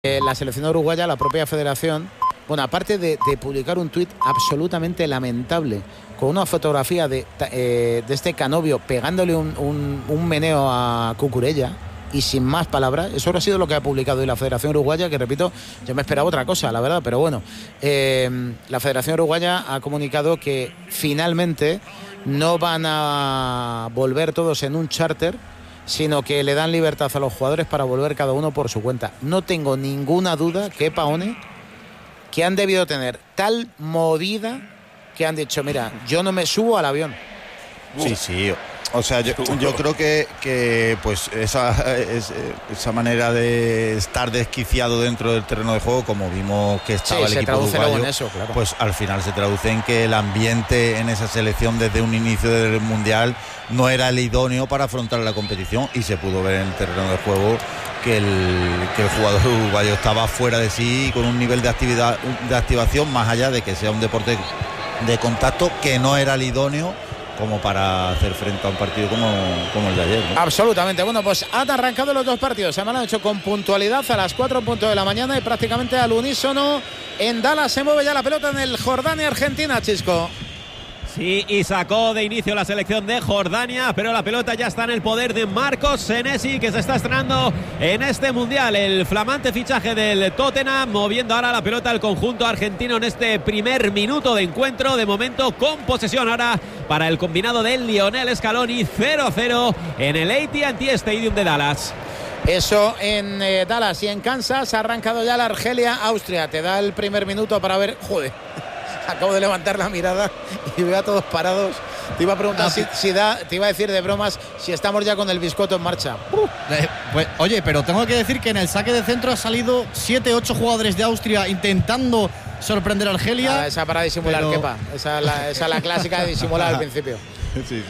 La selección uruguaya, la propia federación, bueno, aparte de publicar un tuit absolutamente lamentable con una fotografía de este Canovio pegándole un meneo a Cucurella y sin más palabras, eso ha sido lo que ha publicado hoy la Federación Uruguaya, que repito, yo me esperaba otra cosa, la verdad, pero bueno, la Federación Uruguaya ha comunicado que finalmente no van a volver todos en un charter, sino que le dan libertad a los jugadores para volver cada uno por su cuenta. No tengo ninguna duda que Paone, que han debido tener tal movida que han dicho, mira, yo no me subo al avión. Sí. O sea, yo creo que pues esa manera de estar desquiciado dentro del terreno de juego, como vimos que estaba el equipo uruguayo, en eso, claro. Pues al final se traduce en que el ambiente en esa selección desde un inicio del Mundial no era el idóneo para afrontar la competición, y se pudo ver en el terreno de juego que el jugador uruguayo estaba fuera de sí, con un nivel de activación, más allá de que sea un deporte de contacto, que no era el idóneo como para hacer frente a un partido como el de ayer, ¿no? Absolutamente. Bueno, pues han arrancado los dos partidos. Se me han hecho con puntualidad a las 4:00 de la mañana y prácticamente al unísono. En Dallas se mueve ya la pelota en el Jordania-Argentina, Chisco. Sí, y sacó de inicio la selección de Jordania, pero la pelota ya está en el poder de Marcos Senesi, que se está estrenando en este Mundial. El flamante fichaje del Tottenham, moviendo ahora la pelota al conjunto argentino en este primer minuto de encuentro. De momento con posesión ahora para el combinado de Lionel Scaloni, 0-0 en el AT&T Stadium de Dallas. Eso en Dallas. Y en Kansas ha arrancado ya la Argelia-Austria. Te da el primer minuto para ver... Joder, acabo de levantar la mirada y veo a todos parados. Te iba a preguntar te iba a decir de bromas si estamos ya con el biscotto en marcha. Pues, oye, pero tengo que decir que en el saque de centro ha salido 7-8 jugadores de Austria intentando sorprender a Argelia. Esa para disimular, Kepa. Esa es la clásica de disimular al principio. Sí.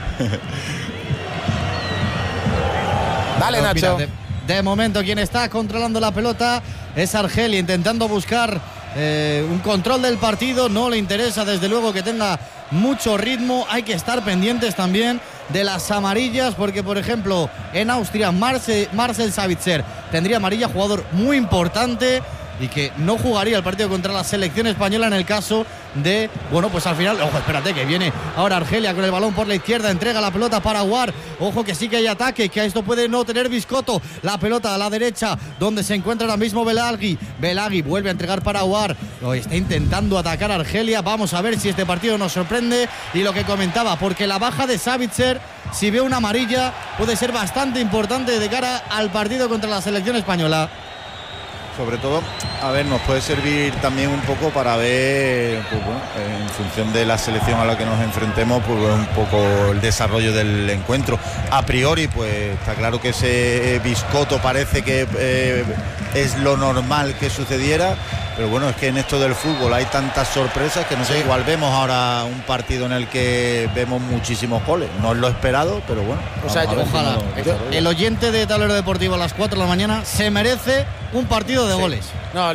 Dale, Nacho. Mira, de momento quien está controlando la pelota es Argelia, intentando buscar un control del partido. No le interesa desde luego que tenga mucho ritmo. Hay que estar pendientes también de las amarillas, porque por ejemplo en Austria Marcel Sabitzer tendría amarilla, jugador muy importante y que no jugaría el partido contra la selección española en el caso de, bueno, pues al final, ojo, espérate, que viene ahora Argelia con el balón por la izquierda, entrega la pelota para Aouar, ojo que sí que hay ataque, que a esto puede no tener Biscotto, la pelota a la derecha, donde se encuentra ahora mismo Belaghi vuelve a entregar para Aouar, lo está intentando atacar a Argelia. Vamos a ver si este partido nos sorprende, y lo que comentaba, porque la baja de Sabitzer, si ve una amarilla, puede ser bastante importante de cara al partido contra la selección española. Sobre todo, a ver, nos puede servir también un poco para ver, pues bueno, en función de la selección a la que nos enfrentemos, pues un poco el desarrollo del encuentro. A priori, pues está claro que ese Biscotto parece que es lo normal que sucediera, pero bueno, es que en esto del fútbol hay tantas sorpresas que no sé, igual vemos ahora un partido en el que vemos muchísimos goles. No es lo esperado, pero bueno. O sea, ojalá. El oyente de Tablero Deportivo a las 4 de la mañana se merece un partido de goles. No, un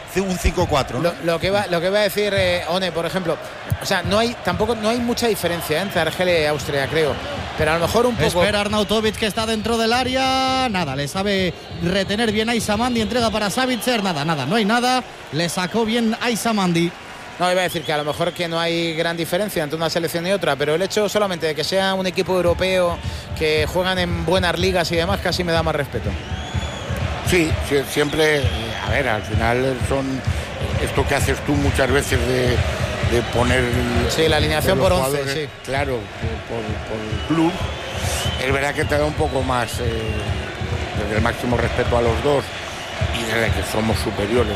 5-4, ¿no? Lo que va a decir One, por ejemplo, o sea, no hay mucha diferencia entre Argelia y Austria, creo, pero a lo mejor un poco. Espera Arnautovic, que está dentro del área, nada, le sabe retener bien Aizamandi, entrega para Sabitzer, nada, no hay nada, le sacó bien Aizamandi. No, iba a decir que a lo mejor que no hay gran diferencia entre una selección y otra, pero el hecho solamente de que sea un equipo europeo, que juegan en buenas ligas y demás, casi me da más respeto. Sí, siempre, a ver, al final son esto que haces tú muchas veces de poner... Sí, la alineación por 11, sí. Claro, por club. Es verdad que te da un poco más, desde el máximo respeto a los dos, y desde que somos superiores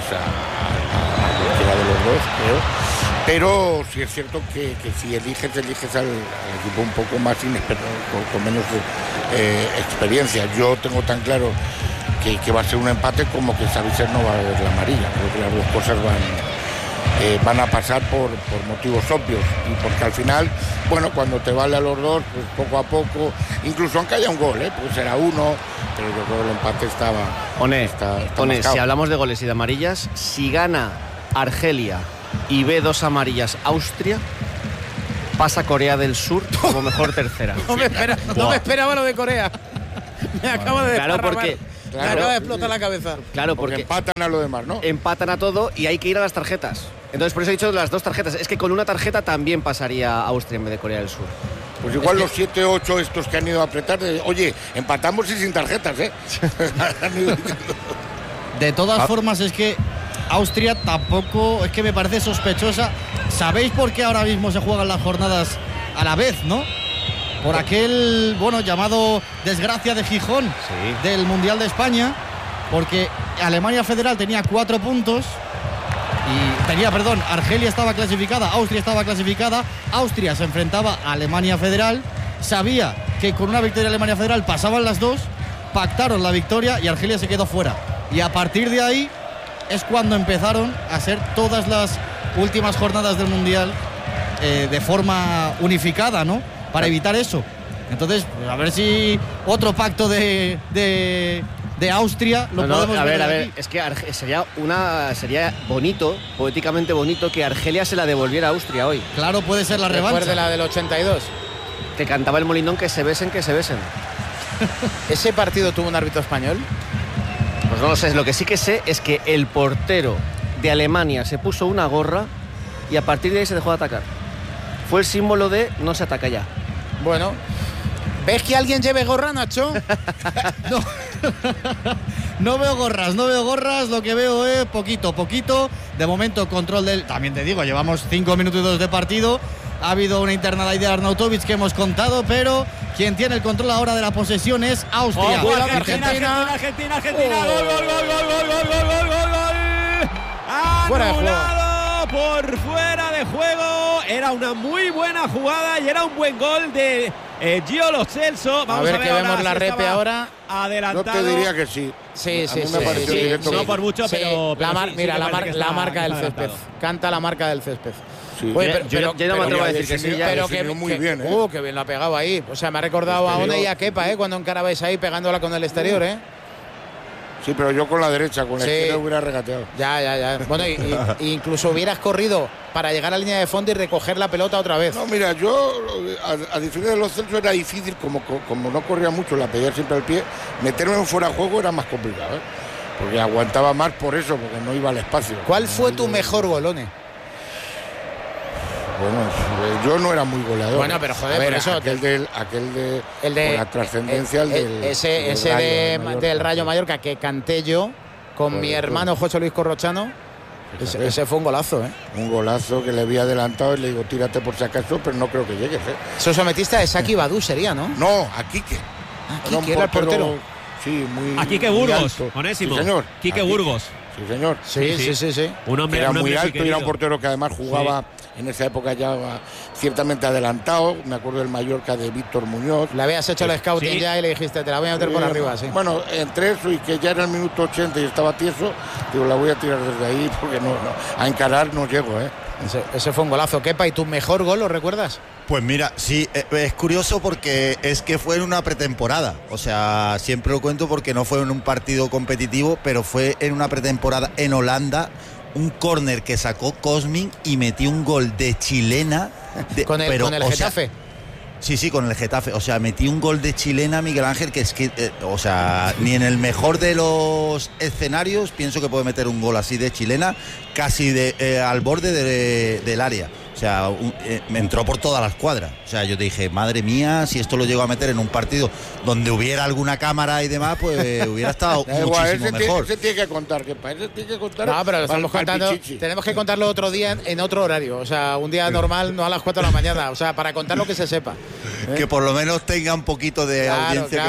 a cualquiera de los dos, creo. Pero sí es cierto que si eliges al equipo un poco más inexperto, con menos experiencia. Yo tengo tan claro que va a ser un empate como que Sabitzer no va a ver la amarilla. Creo que las dos cosas van a pasar por motivos obvios, y porque al final, bueno, cuando te vale a los dos, pues poco a poco, incluso aunque haya un gol, pues será uno, pero yo creo que el empate está si hablamos de goles y de amarillas, si gana Argelia y ve 2 amarillas Austria, pasa Corea del Sur como mejor tercera. No me esperaba lo de Corea. Me acaba de claro, porque Me acaba de explotar la cabeza. Claro, porque porque empatan a lo demás, ¿no? empatan a todo y hay que ir a las tarjetas. Entonces, por eso he dicho las 2 tarjetas. Es que con una tarjeta también pasaría Austria en vez de Corea del Sur. Pues igual los 7, 8 estos que han ido a apretar, oye, empatamos y sin tarjetas, ¿eh? De todas formas, es que Austria tampoco, es que me parece sospechosa. ¿Sabéis por qué ahora mismo se juegan las jornadas a la vez, no? Por aquel, llamado desgracia de Gijón del Mundial de España, porque Alemania Federal tenía 4 puntos Argelia estaba clasificada, Austria estaba clasificada, Austria se enfrentaba a Alemania Federal, sabía que con una victoria de Alemania Federal pasaban las 2, pactaron la victoria y Argelia se quedó fuera. Y a partir de ahí es cuando empezaron a ser todas las últimas jornadas del Mundial de forma unificada, ¿no? Para evitar eso. Entonces, pues a ver si otro pacto de Austria lo podemos ver. A aquí. ver, es que sería bonito, poéticamente bonito, que Argelia se la devolviera a Austria hoy. Claro, puede ser la revancha. Recuerde la del 82. Que cantaba el Molinón, que se besen. ¿Ese partido tuvo un árbitro español? Pues no lo sé, lo que sí que sé es que el portero de Alemania se puso una gorra y a partir de ahí se dejó de atacar. Fue el símbolo de no se ataca ya. Bueno, ¿ves que alguien lleve gorra, Nacho? No veo gorras, lo que veo es poquito. De momento control del... También te digo, llevamos 5 minutos de partido. Ha habido una internada ahí de Arnautovic que hemos contado, pero quien tiene el control ahora de la posesión es Austria. Argentina. Gol. Anulado por fuera de juego. Era una muy buena jugada y era un buen gol de Gio Lo Celso. Vamos a ver que vemos la repe ahora. Yo Adelantado. te diría que sí. Sí. No por mucho, pero mira, la marca del césped. Canta la marca del césped. Sí. Oye, yo no me atrevo a decir que sí. Pero muy bien, ¿eh? Qué bien lo ha pegado ahí. O sea, me ha recordado a One y a Kepa, cuando encarabais ahí pegándola con el exterior, Sí, pero yo con la derecha, con la izquierda hubiera regateado. Ya. Bueno, y incluso hubieras corrido para llegar a la línea de fondo y recoger la pelota otra vez. No, mira, yo, a diferencia de Los Celso, era difícil, como no corría mucho, la pedía siempre al pie, meterme en fuera de juego era más complicado, porque aguantaba más por eso, porque no iba al espacio. ¿Cuál fue tu mejor golone? Bueno, yo no era muy goleador. Bueno, pero joder, por eso. Aquel de con la trascendencia, del Rayo Mallorca que canté yo con mi hermano José Luis Corrochano. Ese fue un golazo, Un golazo que le había adelantado y le digo, tírate por si acaso, pero no creo que llegues, Eso sometiste a Saki Badú, sería, ¿no? No, a Quique. Quique era el portero. Sí, muy. A Quique Burgos, Onésimo. Sí, señor. Quique Burgos. Sí, señor. Sí. Un hombre, era muy alto querido. y era un portero que además jugaba en esa época ya ciertamente adelantado. Me acuerdo del Mallorca de Víctor Muñoz. Le habías hecho el scouting ya y le dijiste, te la voy a meter por arriba, sí. Bueno, entre eso y que ya era el minuto 80 y estaba tieso, digo, la voy a tirar desde ahí porque no a encarar no llego, Ese fue un golazo. Kepa, ¿y tu mejor gol lo recuerdas? Pues mira, sí, es curioso porque es que fue en una pretemporada. O sea, siempre lo cuento porque no fue en un partido competitivo, pero fue en una pretemporada en Holanda, un córner que sacó Cosmin y metió un gol de chilena. ¿Con el Getafe? Sí, con el Getafe. O sea, metí un gol de chilena, Miguel Ángel, que es que, ni en el mejor de los escenarios pienso que puede meter un gol así de chilena, casi al borde del área. O sea, me entró por toda la escuadra. O sea, yo te dije, madre mía, si esto lo llego a meter en un partido donde hubiera alguna cámara y demás, pues hubiera estado muchísimo mejor. Ese tiene que contar, que para eso tiene que contar. No, pero lo estamos contando. Tenemos que contarlo otro día en otro horario. O sea, un día normal, no a las 4 de la mañana. O sea, para contar lo que se sepa. Que por lo menos tenga un poquito de audiencia.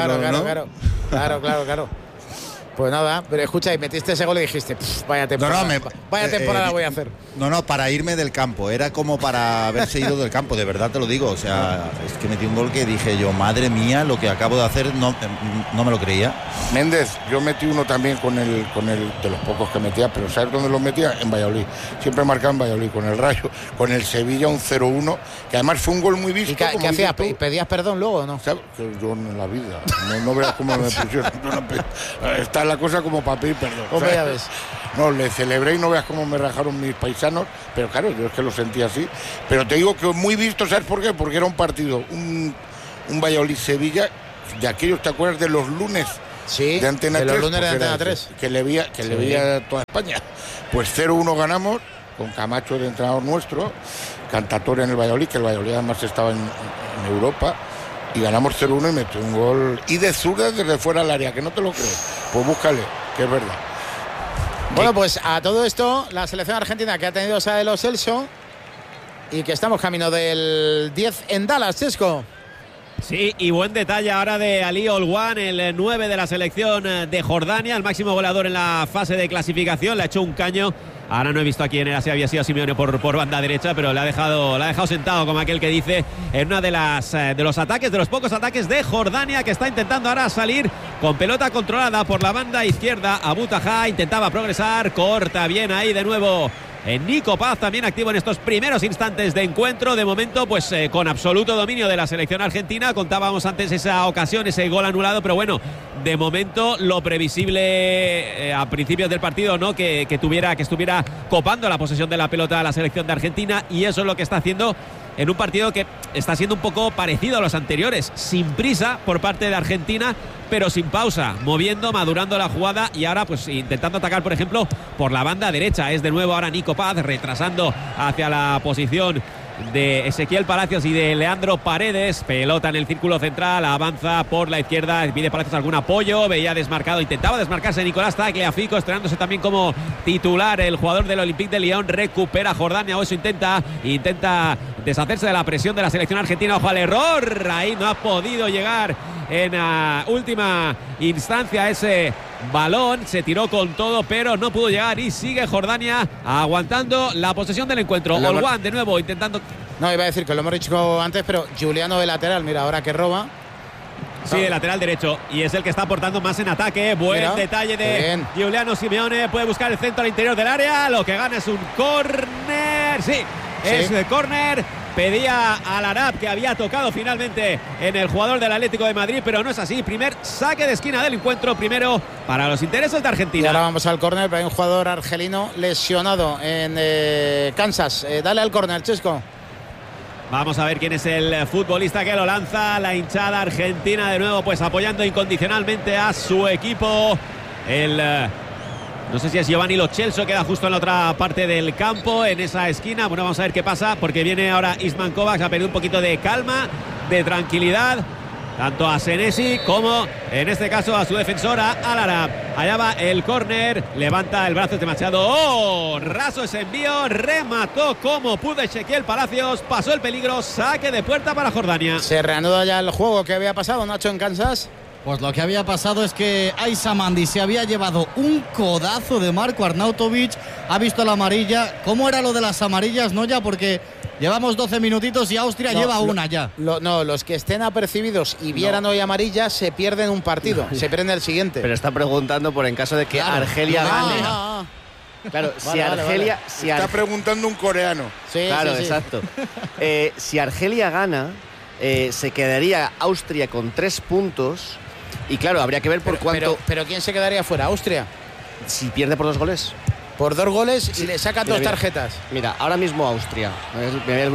Claro. Pues nada, pero escucha, y metiste ese gol y dijiste, vaya temporada, vaya temporada voy a hacer. No, para irme del campo, era como para haberse ido del campo, de verdad te lo digo. O sea, es que metí un gol que dije yo, madre mía, lo que acabo de hacer no me lo creía. Méndez, yo metí uno también con el de los pocos que metía, pero ¿sabes dónde los metía? En Valladolid. Siempre marcaba en Valladolid, con el Rayo, con el Sevilla, un 0-1, que además fue un gol muy visto. ¿Y qué hacías? ¿Pedías perdón luego o no? ¿Sabes? Que yo en la vida, no verás cómo me pusieron. Está la cosa como para pedir perdón. ¿Cómo ya ves? No, le celebré y no veas cómo me rajaron mis paisanos, pero claro, yo es que lo sentí así. Pero te digo que muy visto, ¿sabes por qué? Porque era un partido, un Valladolid-Sevilla, de aquellos, ¿te acuerdas de los lunes Sí, de Antena de los 3, lunes de pues Antena era 3. que le veía toda España. Pues 0-1 ganamos, con Camacho de entrenador nuestro, Cantatore en el Valladolid, que el Valladolid además estaba en Europa, y ganamos 0-1 y metió un gol. Y de zurda desde fuera del área, que no te lo crees. Pues búscale, que es verdad. Bueno, pues a todo esto, la selección argentina que ha tenido esa de Lo Celso y que estamos camino del 10 en Dallas, Chesco. Sí, y buen detalle ahora de Ali Olwan, el 9 de la selección de Jordania, el máximo goleador en la fase de clasificación. Le ha hecho un caño. Ahora no he visto a quién era, si había sido Simeone por banda derecha, pero le ha dejado sentado, como aquel que dice, en una de los pocos ataques de Jordania, que está intentando ahora salir con pelota controlada por la banda izquierda. Abu Taha intentaba progresar, corta bien ahí de nuevo. Nico Paz también activo en estos primeros instantes de encuentro. De momento, pues con absoluto dominio de la selección argentina. Contábamos antes esa ocasión, ese gol anulado, pero bueno, de momento lo previsible a principios del partido, ¿no? Que estuviera copando la posesión de la pelota a la selección de Argentina, y eso es lo que está haciendo en un partido que está siendo un poco parecido a los anteriores, sin prisa por parte de Argentina, pero sin pausa, moviendo, madurando la jugada, y ahora pues intentando atacar, por ejemplo, por la banda derecha. Es de nuevo ahora Nico Paz retrasando hacia la posición de Ezequiel Palacios y de Leandro Paredes. Pelota en el círculo central, avanza por la izquierda, pide Palacios algún apoyo, veía desmarcado, intentaba desmarcarse Nicolás Tagliafico, estrenándose también como titular el jugador del Olympique de Lyon. Recupera Jordania, o eso intenta deshacerse de la presión de la selección argentina. Ojo al error, ahí no ha podido llegar en última instancia ese balón, se tiró con todo pero no pudo llegar, y sigue Jordania aguantando la posesión del encuentro. Olwan de nuevo intentando. No, iba a decir que lo hemos dicho antes, pero Giuliano de lateral, mira, ahora que roba. Sí, de lateral derecho, y es el que está aportando más en ataque. Buen detalle de Giuliano Simeone, puede buscar el centro al interior del área, lo que gana es un córner. Sí, es de córner. Pedía al Arab, que había tocado finalmente en el jugador del Atlético de Madrid, pero no es así. Primer saque de esquina del encuentro, primero para los intereses de Argentina. Y ahora vamos al córner, pero hay un jugador argelino lesionado en Kansas. Dale al córner, Chesco. Vamos a ver quién es el futbolista que lo lanza. La hinchada argentina de nuevo pues apoyando incondicionalmente a su equipo. No sé si es Giovanni Lo Celso, queda justo en la otra parte del campo, en esa esquina. Bueno, vamos a ver qué pasa, porque viene ahora Isman Kovacs, ha perdido un poquito de calma, de tranquilidad, tanto a Senesi como, en este caso, a su defensora, al Arab. Allá va el córner, levanta el brazo demasiado. ¡Oh! Raso ese envío, remató como pudo Ezequiel Palacios, pasó el peligro, saque de puerta para Jordania. Se reanuda ya el juego. que había pasado, Nacho, en Kansas? Pues lo que había pasado es que Aissa Mandi se había llevado un codazo de Marko Arnautovic, ha visto la amarilla. ¿Cómo era lo de las amarillas, no ya? Porque llevamos 12 minutitos y Austria lleva una ya. Los que estén apercibidos y vieran hoy amarilla se pierden un partido, se pierden el siguiente. Pero está preguntando por en caso de que Argelia gane. Claro, si Argelia... Si está preguntando un coreano. Sí, claro, sí. Exacto. Si Argelia gana, se quedaría Austria con 3 puntos. Y claro, habría que ver por cuánto. Pero ¿quién se quedaría fuera? ¿Austria? Si pierde por 2 goles. Por 2 goles y le saca 2 tarjetas. Mira, ahora mismo Austria. Me voy al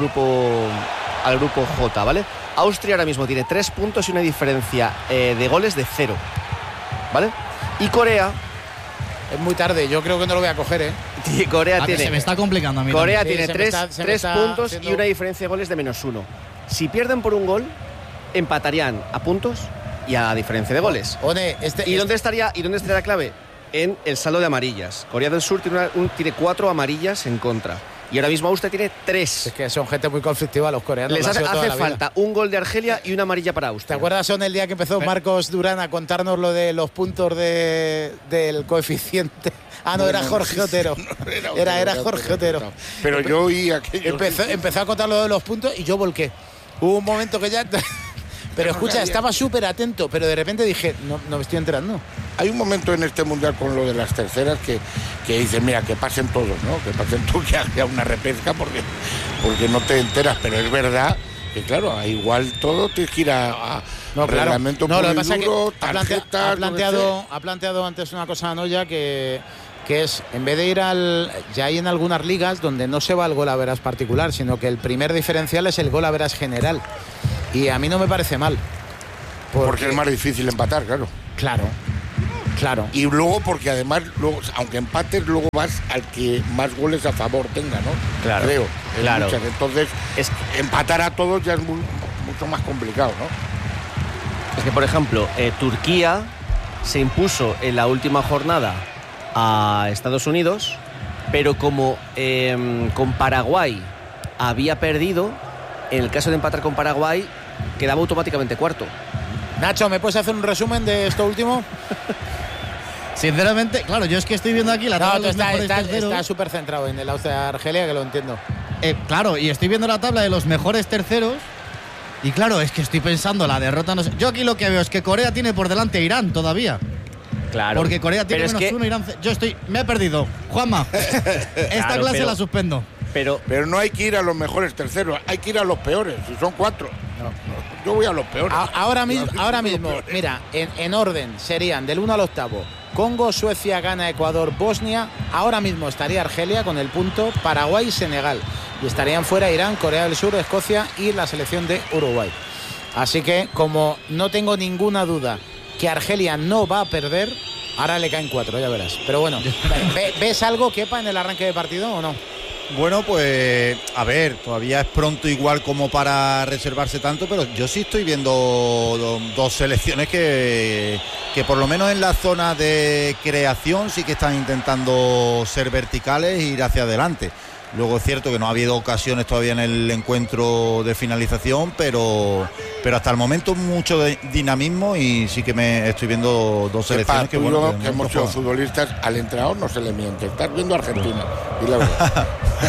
grupo J, ¿vale? Austria ahora mismo tiene 3 puntos y una diferencia de goles de 0. ¿Vale? Y Corea. Es muy tarde, yo creo que no lo voy a coger, ¿eh? Corea tiene. Se me está complicando a mí. Corea tiene 3 puntos y una diferencia de goles de -1. Si pierden por un gol, empatarían a puntos y a diferencia de goles. ¿Dónde estaría la clave? En el saldo de amarillas. Corea del Sur tiene 4 amarillas en contra. Y ahora mismo Austria tiene 3. Es que son gente muy conflictiva los coreanos. Les hace falta un gol de Argelia y una amarilla para Austria. ¿Te acuerdas, Son, el día que empezó Marcos Durán a contarnos lo de los puntos del coeficiente? Ah, no, era Jorge Otero. Era Jorge Otero. Pero yo oí aquello. Empezó a contar lo de los puntos y yo volqué. Hubo un momento que ya... Pero escucha, estaba súper atento, pero de repente dije, no me estoy enterando. Hay un momento en este mundial con lo de las terceras que dicen, mira, que pasen todos, ¿no? Que pasen todos, que haya una repesca porque no te enteras, pero es verdad que claro, igual todo tienes que ir a reglamento puro y duro, tarjetas. Ha planteado antes una cosa Noya que es, en vez de ir ya hay en algunas ligas donde no se va al gol a veras particular, sino que el primer diferencial es el gol a veras general. Y a mí no me parece mal. Porque es más difícil empatar, claro. Claro. Claro. Y luego, porque además, luego, aunque empates, luego vas al que más goles a favor tenga, ¿no? Claro. Creo. Claro. Entonces, empatar a todos ya es mucho más complicado, ¿no? Es que, por ejemplo, Turquía se impuso en la última jornada a Estados Unidos, pero como con Paraguay había perdido, en el caso de empatar con Paraguay, quedaba automáticamente cuarto. Nacho, ¿me puedes hacer un resumen de esto último? Sinceramente, claro, yo es que estoy viendo aquí la tabla de los mejores terceros. Está súper centrado en el Austria-Argelia, que lo entiendo. Claro, y estoy viendo la tabla de los mejores terceros. Y claro, es que estoy pensando, la derrota no sé. Yo aquí lo que veo es que Corea tiene por delante a Irán todavía. Claro. Porque Corea tiene -1, Irán. Me he perdido. Juanma, esta clase la suspendo. Pero no hay que ir a los mejores terceros, hay que ir a los peores, si son 4. Yo voy a los peores. Ahora mismo, mira, en orden serían del 1 al 8. Congo, Suecia, Ghana, Ecuador, Bosnia. Ahora mismo estaría Argelia con el punto, Paraguay y Senegal. Y estarían fuera Irán, Corea del Sur, Escocia y la selección de Uruguay. Así que, como no tengo ninguna duda que Argelia no va a perder, ahora le caen 4, ya verás. Pero bueno, ¿ves algo, Kepa, en el arranque de partido o no? Bueno, pues a ver, todavía es pronto igual como para reservarse tanto, pero yo sí estoy viendo dos selecciones que por lo menos en la zona de creación sí que están intentando ser verticales e ir hacia adelante. Luego es cierto que no ha habido ocasiones todavía en el encuentro de finalización, pero hasta el momento mucho dinamismo y sí que me estoy viendo dos selecciones que bueno, que muchos futbolistas al entrenador no se le miente. Estás viendo a Argentina. Y la verdad.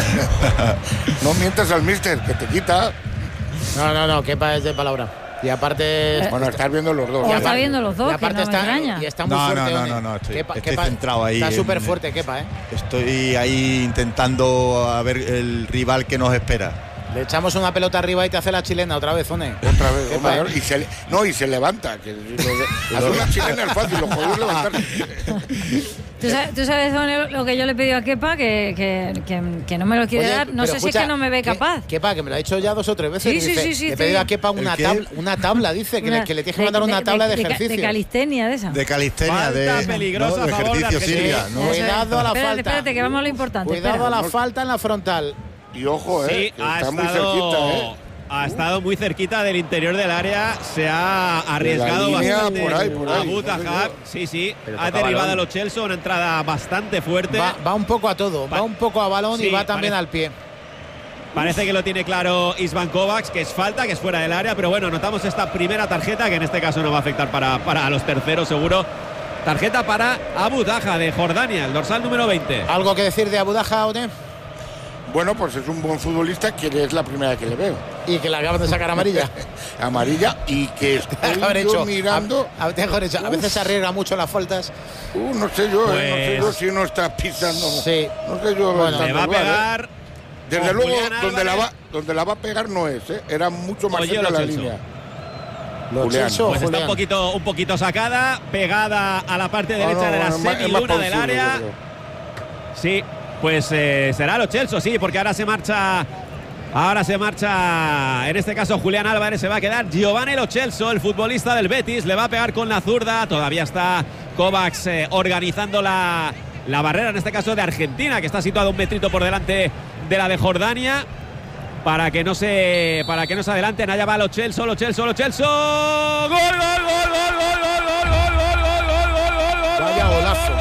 No mientas al míster, que te quita. No, Kepa es de palabra. Y aparte... Bueno, estás viendo los dos. Está viendo los dos, y aparte que no me extraña. Y está muy fuerte. No, estoy Kepa, centrado ahí. Está súper fuerte, Kepa, ¿eh? Estoy ahí intentando a ver el rival que nos espera. Le echamos una pelota arriba y te hace la chilena otra vez, One. Otra vez, Kepa, y se levanta. Hace una chilena es fácil, lo jodido levantar. ¿Tú sabes lo que yo le he pedido a Kepa? Que no me lo quiere dar. No sé si es que no me ve capaz. Kepa, que me lo ha dicho ya 2 o 3 veces. Sí. Le he pedido a Kepa una tabla, dice, que le tienes que mandar una tabla de ejercicio. De calistenia, de esa. De calistenia, falta peligrosa, de ejercicio siria. Cuidado a la falta. Espérate, que vamos a lo importante. Cuidado a la falta en la frontal. Y ojo, sí, está muy cerquita, Ha estado muy cerquita del interior del área, se ha arriesgado bastante. Por ahí. Abu Tahab, sí, ha derribado a Lo Celso, una entrada bastante fuerte. Va un poco a todo, va un poco a balón y va también al pie. Parece que lo tiene claro István Kovacs, que es falta, que es fuera del área, pero bueno, notamos esta primera tarjeta, que en este caso no va a afectar para los terceros seguro. Tarjeta para Abu Tahab de Jordania, el dorsal número 20. ¿Algo que decir de Abu Tahab, One? Bueno, pues es un buen futbolista, que es la primera que le veo. Y que le acaban de sacar amarilla. Amarilla, y que estoy yo mirando. A veces se arriesga mucho las faltas. No sé yo, si uno está pisando. Sí. No sé yo. Bueno, le va a pegar. Desde luego, donde la va a pegar no es, era mucho más cerca de la línea. Pues está un poquito sacada, pegada a la parte derecha de la semiluna del área. Sí. Pues será Lo Celso, sí, porque ahora se marcha, en este caso Julián Álvarez, se va a quedar Giovanni Lo Celso, el futbolista del Betis, le va a pegar con la zurda, todavía está Kovacs organizando la barrera, en este caso de Argentina, que está situada un metrito por delante de la de Jordania, para que no se adelanten. Allá va Lo Celso, gol. Vaya golazo.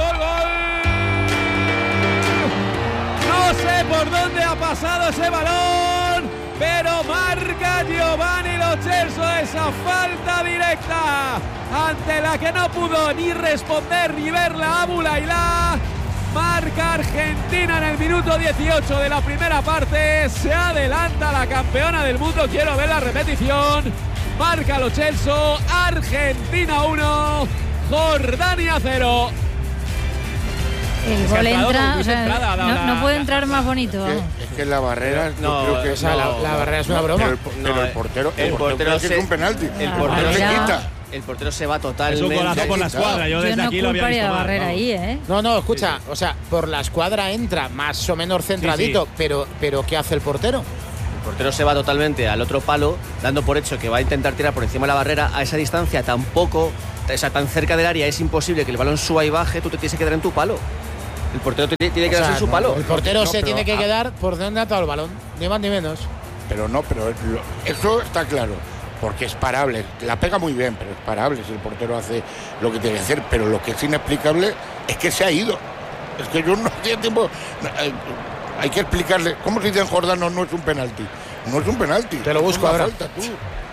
No sé por dónde ha pasado ese balón, pero marca Giovanni Lo Celso esa falta directa ante la que no pudo ni responder ni verla Abu Layla. Marca Argentina en el minuto 18 de la primera parte. Se adelanta la campeona del mundo. Quiero ver la repetición. Marca Lo Celso. Argentina 1, Jordania 0. El gol entra, no puede entrar más bonito. Es que la barrera, creo que la barrera es una broma. Pero el portero es un penalti. El portero se quita. El portero se va totalmente. Es un golazo por la escuadra. Yo desde aquí lo había visto la barrera ahí, ¿eh? No, escucha, o sea, por la escuadra entra más o menos centradito, pero ¿qué hace el portero? El portero se va totalmente al otro palo, dando por hecho que va a intentar tirar por encima de la barrera. A esa distancia tampoco tan cerca del área es imposible que el balón suba y baje, tú te tienes que quedar en tu palo. El portero tiene que quedarse en su palo. El portero se tiene que quedar por donde ha atado el balón, ni más ni menos. Pero eso está claro, porque es parable. La pega muy bien, pero es parable si el portero hace lo que tiene que hacer. Pero lo que es inexplicable es que se ha ido. Es que yo no tengo tiempo. Hay que explicarle. ¿Cómo se dice en Jordano no es un penalti? No es un penalti. Te lo busco ahora. Falta, tú.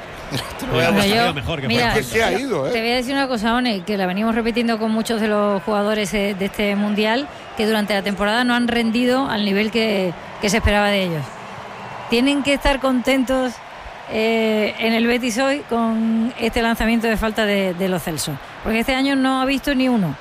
Mira, que se ha ido, Te voy a decir una cosa, One, que la venimos repitiendo con muchos de los jugadores de este mundial, que durante la temporada no han rendido al nivel que se esperaba de ellos. Tienen que estar contentos en el Betis hoy con este lanzamiento de falta de Lo Celso, porque este año no ha visto ni uno.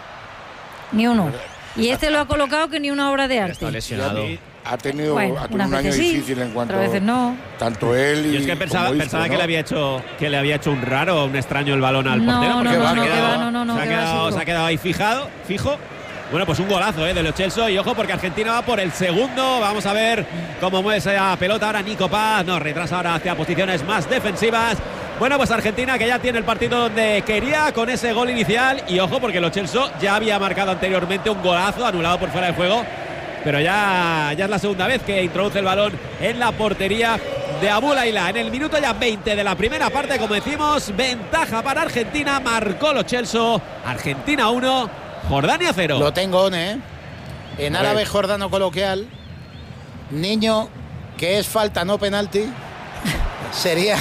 Y este lo ha colocado que ni una obra de arte. Está lesionado. Ha tenido un año difícil en cuanto a veces no. Tanto él y es que pensaba que le había hecho un raro, un extraño el balón al portero. Se ha quedado ahí fijo. Bueno, pues un golazo de Lo Celso, y ojo porque Argentina va por el segundo. Vamos a ver cómo mueve esa pelota ahora Nico Paz. Nos retrasa ahora hacia posiciones más defensivas. Bueno, pues Argentina que ya tiene el partido donde quería con ese gol inicial, y ojo porque Lo Celso ya había marcado anteriormente un golazo anulado por fuera de juego, pero ya es la segunda vez que introduce el balón en la portería de Abu Layla. En el minuto ya 20 de la primera parte, como decimos, ventaja para Argentina, marcó Lo Celso. Argentina 1, Jordania 0. Lo tengo, en árabe jordano coloquial, niño que es falta no penalti, sería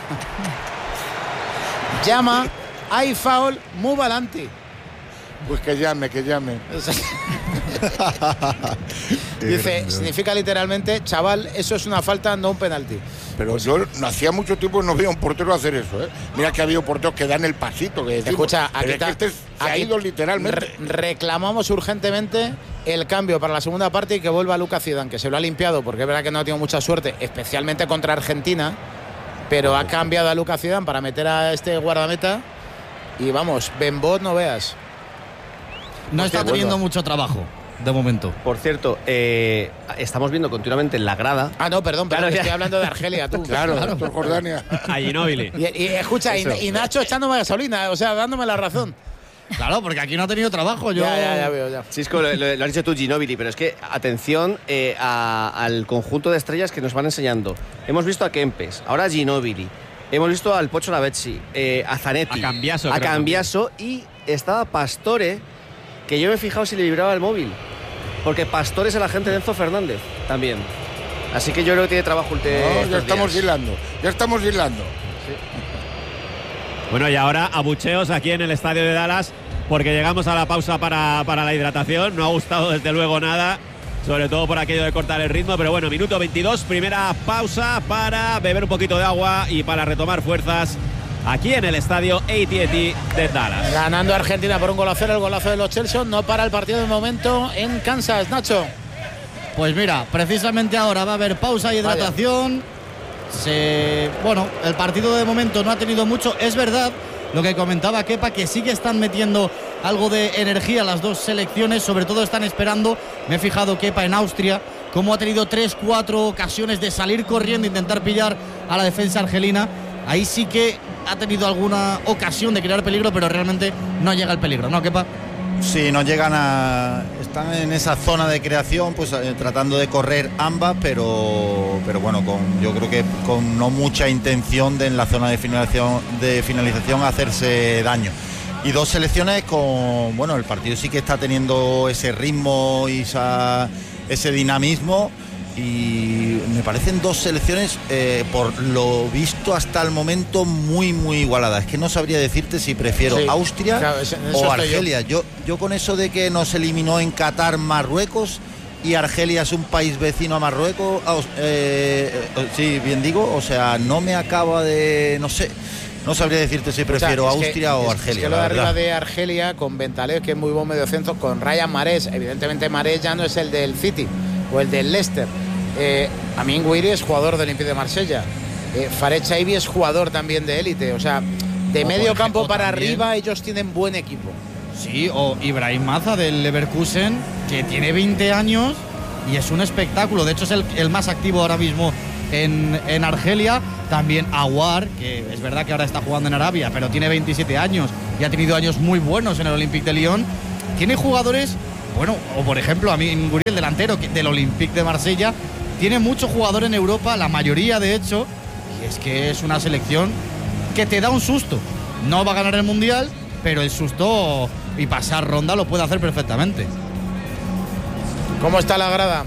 llama, hay foul, muy valante. Pues que llame. Dice, significa literalmente, chaval, eso es una falta, no un penalti. Pero pues yo no hacía mucho tiempo no veía un portero hacer eso, Mira que ha habido porteros que dan el pasito. Que decimos, escucha, aquí se ha ido literalmente. Reclamamos urgentemente el cambio para la segunda parte y que vuelva Lucas Zidane, que se lo ha limpiado, porque es verdad que no ha tenido mucha suerte, especialmente contra Argentina, pero ha cambiado a Lucas Zidane para meter a este guardameta. Y vamos, Benbot no veas. No está teniendo mucho trabajo de momento. Por cierto, estamos viendo continuamente en la grada. No, perdón, estoy hablando de Argelia, tú. Claro, Jordania. A Ginóbili. Y escucha, y Nacho echándome gasolina, o sea, dándome la razón. Claro, porque aquí no ha tenido trabajo. Ya veo. Cisco, lo has dicho tú, Ginóbili, pero es que atención al conjunto de estrellas que nos van enseñando. Hemos visto a Kempes, ahora a Ginóbili, hemos visto al Pocho Lavezzi, a Zanetti, a Cambiaso, y estaba Pastore, que yo me he fijado si le vibraba el móvil, porque Pastore es el agente de Enzo Fernández también. Así que yo creo que tiene trabajo ya estamos hilando. Sí. Bueno, y ahora abucheos aquí en el estadio de Dallas, porque llegamos a la pausa para la hidratación. No ha gustado desde luego nada, sobre todo por aquello de cortar el ritmo, pero bueno, minuto 22, primera pausa para beber un poquito de agua y para retomar fuerzas aquí en el estadio AT&T de Dallas. Ganando Argentina por 1-0, el golazo de Lo Celso. No para el partido de momento en Kansas, Nacho. Pues mira, precisamente ahora va a haber pausa y hidratación. El partido de momento no ha tenido mucho. Es verdad lo que comentaba Kepa, que sí que están metiendo algo de energía las dos selecciones. Sobre todo están esperando, me he fijado, Kepa en Austria, cómo ha tenido 3-4 ocasiones de salir corriendo e intentar pillar a la defensa argelina. Ahí sí que ha tenido alguna ocasión de crear peligro, pero realmente no llega el peligro, ¿no, Kepa? Sí, no llegan están en esa zona de creación, pues tratando de correr ambas, pero bueno, yo creo que con no mucha intención de en la zona de finalización hacerse daño. Y dos selecciones el partido sí que está teniendo ese ritmo y ese dinamismo. Y me parecen dos selecciones, por lo visto hasta el momento, muy muy igualadas. Es que no sabría decirte si prefiero Austria o Argelia. Yo con eso de que nos eliminó en Qatar Marruecos y Argelia es un país vecino a Marruecos, sí, bien digo, o sea, no me acaba de, no sé. No sabría decirte si prefiero Austria o Argelia. Es que lo de arriba de Argelia, con Bentaleb, que es muy buen mediocentro, con Ryan Mahrez, evidentemente Mahrez ya no es el del City o el del Leicester. Amin Gouiri es jugador del Olympique de Marsella. Farid Chaibi es jugador también de élite. O sea, de medio campo para arriba ellos tienen buen equipo. Sí, o Ibrahim Maza del Leverkusen, que tiene 20 años y es un espectáculo. De hecho es el más activo ahora mismo en Argelia. también Aouar, que es verdad que ahora está jugando en Arabia, pero tiene 27 años y ha tenido años muy buenos en el Olympique de Lyon. Tiene jugadores, bueno, o por ejemplo a mí Guri, el delantero del Olympique de Marsella, tiene mucho jugador en Europa, la mayoría de hecho, y es que es una selección que te da un susto. No va a ganar el Mundial, pero el susto y pasar ronda lo puede hacer perfectamente. ¿Cómo está la grada?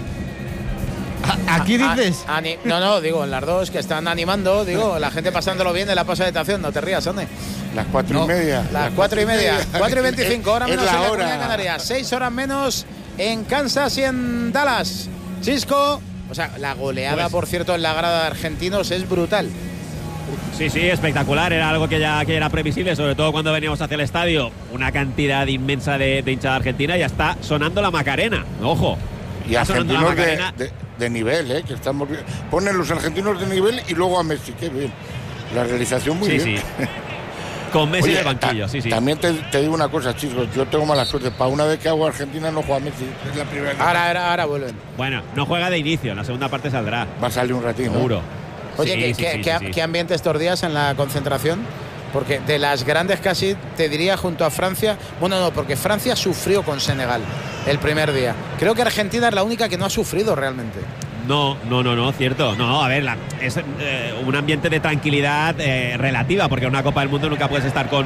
¿Aquí dices? No, digo, en las dos que están animando, digo, la gente pasándolo bien en la pausa de estación, no te rías, ¿dónde? Las 4:30. Las 4:30, 4:25, hora menos en la Comunidad Canaria, 6 horas menos en Kansas y en Dallas. Chisco, o sea, la goleada, por cierto, en la grada de argentinos es brutal. Sí, espectacular, era algo que ya era previsible, sobre todo cuando veníamos hacia el estadio, una cantidad inmensa de hinchada argentina, ya está sonando la Macarena, ojo. Y argentinos de nivel, que estamos bien. Ponen los argentinos de nivel y luego a Messi, qué bien. La realización muy bien. Sí. Con Messi en el banquillo, También te digo una cosa, chicos, yo tengo mala suerte. Para una vez que hago Argentina no juega Messi, es la primera vez. Ahora vuelven. Bueno, no juega de inicio, en la segunda parte saldrá. Va a salir un ratito. Seguro. Oye, ¿qué ambiente estos días en la concentración? Porque de las grandes casi te diría junto a Francia, porque Francia sufrió con Senegal el primer día. Creo que Argentina es la única que no ha sufrido realmente. No, cierto. No, a ver, es un ambiente de tranquilidad relativa, porque en una Copa del Mundo nunca puedes estar con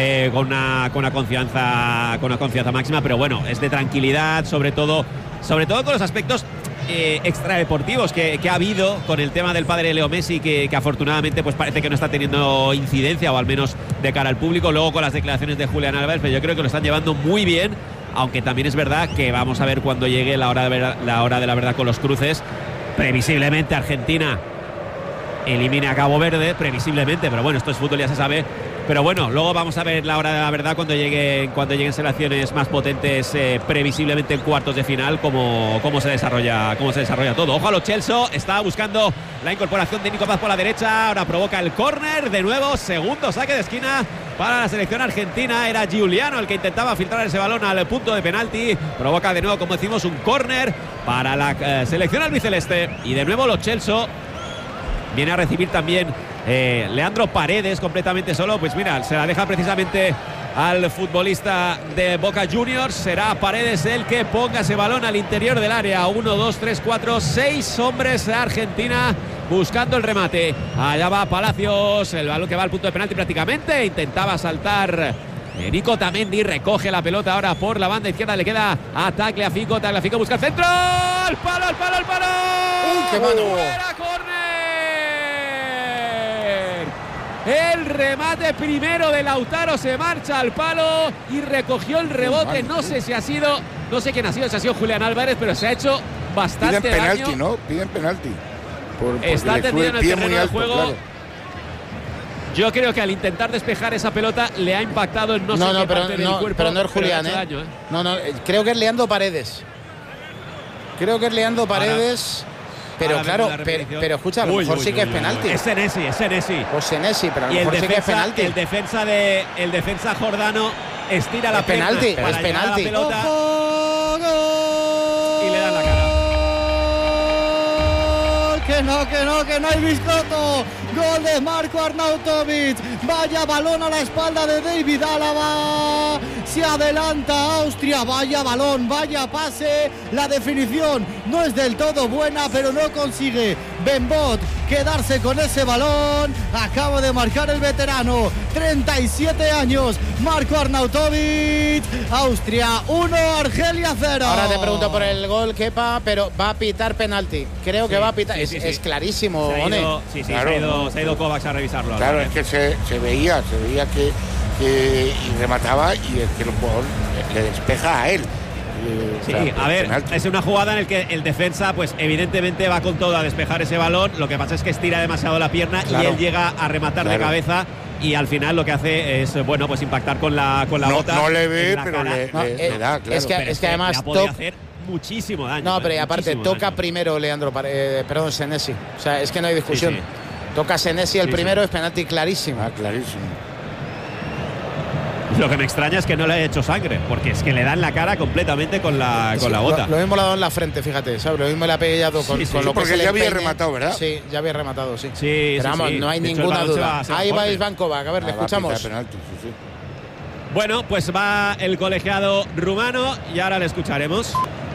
una confianza máxima, pero bueno, es de tranquilidad, sobre todo con los aspectos extradeportivos que ha habido con el tema del padre de Leo Messi, que afortunadamente pues parece que no está teniendo incidencia, o al menos de cara al público. Luego con las declaraciones de Julián Álvarez, pero yo creo que lo están llevando muy bien, aunque también es verdad que vamos a ver cuando llegue la hora de la verdad con los cruces. Previsiblemente Argentina elimine a Cabo Verde, previsiblemente, pero bueno, esto es fútbol, ya se sabe. Pero bueno, luego vamos a ver la hora de la verdad cuando lleguen selecciones más potentes, previsiblemente en cuartos de final, cómo se desarrolla todo. Ojo a Lo Celso, estaba buscando la incorporación de Nico Paz por la derecha, ahora provoca el córner, de nuevo, segundo saque de esquina para la selección argentina. Era Giuliano el que intentaba filtrar ese balón al punto de penalti, provoca de nuevo, como decimos, un córner para la selección albiceleste, y de nuevo Lo Celso viene a recibir también Leandro Paredes completamente solo. Pues mira, se la deja precisamente al futbolista de Boca Juniors. Será Paredes el que ponga ese balón al interior del área. 1, 2, 3, 4, 6 hombres de Argentina buscando el remate. Allá va Palacios, el balón que va al punto de penalti prácticamente. Intentaba saltar Nico Tamendi, recoge la pelota ahora por la banda izquierda, le queda a Tagliafico busca el centro, al palo. ¡Qué mano! ¡Fuera, córner! El remate primero de Lautaro, se marcha al palo y recogió el rebote. No sé quién ha sido, si ha sido Julián Álvarez, pero se ha hecho bastante Piden penalti, daño. ¿no? Piden penalti. Está tendido en el terreno del juego. Claro. Yo creo que al intentar despejar esa pelota le ha impactado en parte del cuerpo. Pero no es Julián, daño, No, creo que es Leandro Paredes. Pero ahora claro, pero escucha, a lo mejor sí que es penalti. Es Senesi. O Senesi, pero a lo mejor sí que es penalti. El defensa jordano estira la penalti, para es penalti. La pelota. ¡Ojo, gol! Y le dan la cara. Que no hay Biscotto. Gol de Marco Arnautovic. Vaya balón a la espalda de David Álava. Se adelanta Austria. Vaya balón, vaya pase. La definición no es del todo buena, pero no consigue Benbot quedarse con ese balón. Acaba de marcar el veterano, 37 años, Marco Arnautovic. Austria 1, Argelia 0. Ahora te pregunto por el gol, Kepa, pero va a pitar penalti. Creo que va a pitar. Es clarísimo. Se ha ido Kovacs a revisarlo. Claro, es que se veía que y remataba, y es que el jugador le despeja a él. Sí, a ver, penalti. Es una jugada en la que el defensa, pues evidentemente va con todo a despejar ese balón. Lo que pasa es que estira demasiado la pierna, y él llega a rematar de cabeza, y al final lo que hace es, pues impactar con la bota. No le ve, pero le da, claro. Es que además podía hacer muchísimo daño. No, pero aparte toca daño. Primero Senesi. O sea, es que no hay discusión. Sí. Toca Senesi el primero, es penalti clarísimo. Clarísimo. Lo que me extraña es que no le haya hecho sangre, porque es que le dan la cara completamente con la bota. Lo mismo le ha dado en la frente, fíjate, ¿sabes? Lo mismo le ha pegado con lo que porque ya había rematado, ¿verdad? Sí, ya había rematado, sí. Pero vamos, no hay ninguna duda. Ahí va Isván Kovac, a ver, le escuchamos. Bueno, pues va el colegiado rumano y ahora le escucharemos.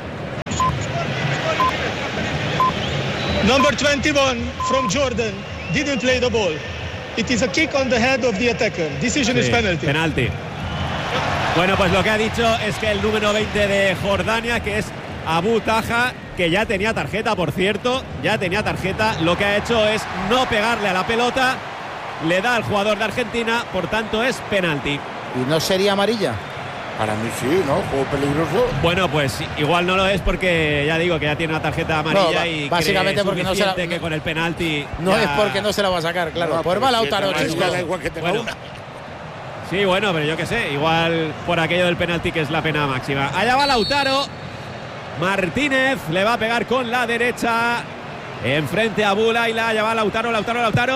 Number 21 from Jordan didn't play the ball. It is a kick on the head of the attacker. Decision is penalty. Penalti. Bueno, pues lo que ha dicho es que el número 20 de Jordania, que es Abu Taha, que ya tenía tarjeta, por cierto, lo que ha hecho es no pegarle a la pelota, le da al jugador de Argentina, por tanto es penalti. ¿Y no sería amarilla? Para mí sí, ¿no? Juego peligroso. Bueno, pues igual no lo es porque ya digo que ya tiene una tarjeta amarilla y básicamente porque no se la, que con el penalti no ya... es porque no se la va a sacar, claro. Pues va Lautaro, igual que tenga una. Sí, bueno, pero yo qué sé, igual por aquello del penalti que es la pena máxima. Allá va Lautaro. Martínez le va a pegar con la derecha. Enfrente a Bulaila, allá va Lautaro. Gol.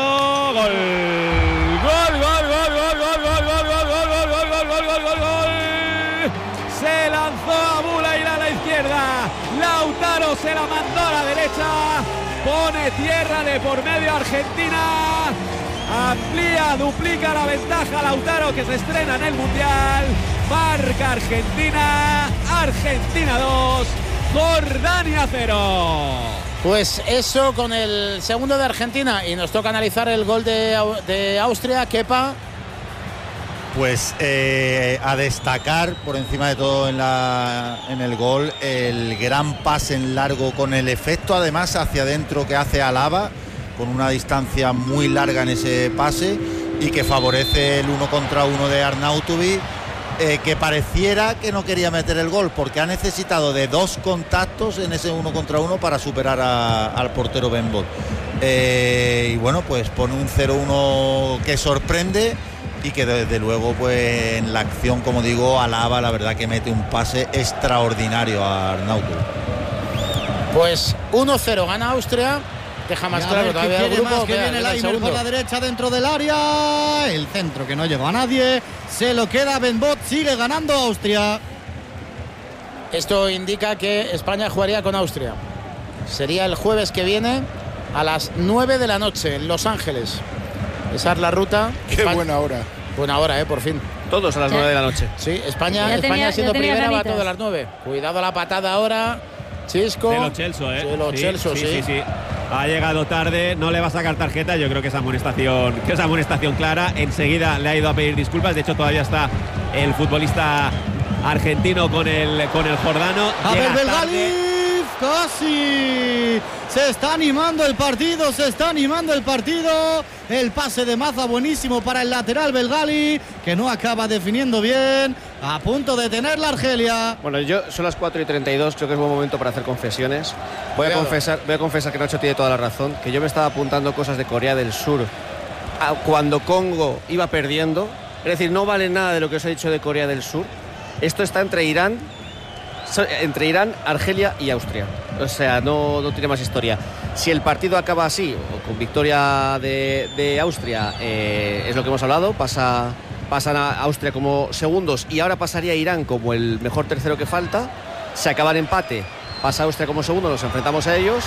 Se lanzó a Bulaila a la izquierda. Lautaro se la mandó a la derecha. Pone tierra de por medio Argentina. Amplía, duplica la ventaja Lautaro, que se estrena en el Mundial. Marca Argentina 2, Jordania 0. Pues eso con el segundo de Argentina. Y nos toca analizar el gol de Austria. Kepa. Pues a destacar por encima de todo en el gol el gran pase en largo con el efecto además hacia adentro que hace Alaba, con una distancia muy larga en ese pase y que favorece el 1 contra 1 de Arnautovic, que pareciera que no quería meter el gol porque ha necesitado de 2 contactos en ese 1 contra 1 para superar al portero Ben Bot. Y bueno, pues pone un 0-1 que sorprende y que desde luego pues en la acción, como digo, Alaba la verdad que mete un pase extraordinario a Arnautovic. Pues 1-0 gana Austria. Deja más claro todavía el grupo. Que viene Laimer por la derecha dentro del área. El centro que no llegó a nadie. Se lo queda Ben Bot. Sigue ganando Austria. Esto indica que España jugaría con Austria. Sería el jueves que viene a las 9 de la noche en Los Ángeles. Esa es la ruta. Qué buena hora. Buena hora, por fin. Todos a las 9 de la noche. Sí, España siendo primera va todo a las 9. Cuidado la patada ahora. Chisco. De Lo Celso, sí. Ha llegado tarde, no le va a sacar tarjeta. Yo creo que es amonestación clara. Enseguida le ha ido a pedir disculpas. De hecho, todavía está el futbolista argentino con el jordano. A ver, Belgali, casi. Se está animando el partido. El pase de Maza buenísimo para el lateral Belgali, que no acaba definiendo bien. A punto de tener la Argelia. Bueno, son las 4:32, creo que es buen momento para hacer confesiones. Voy a confesar que Nacho tiene toda la razón, que yo me estaba apuntando cosas de Corea del Sur cuando Congo iba perdiendo. Es decir, no vale nada de lo que os he dicho de Corea del Sur. Esto está entre Irán, Argelia y Austria. O sea, no tiene más historia. Si el partido acaba así, o con victoria de Austria, es lo que hemos hablado, pasan a Austria como segundos y ahora pasaría Irán como el mejor tercero que falta. Se acaba el empate, pasa Austria como segundo, nos enfrentamos a ellos.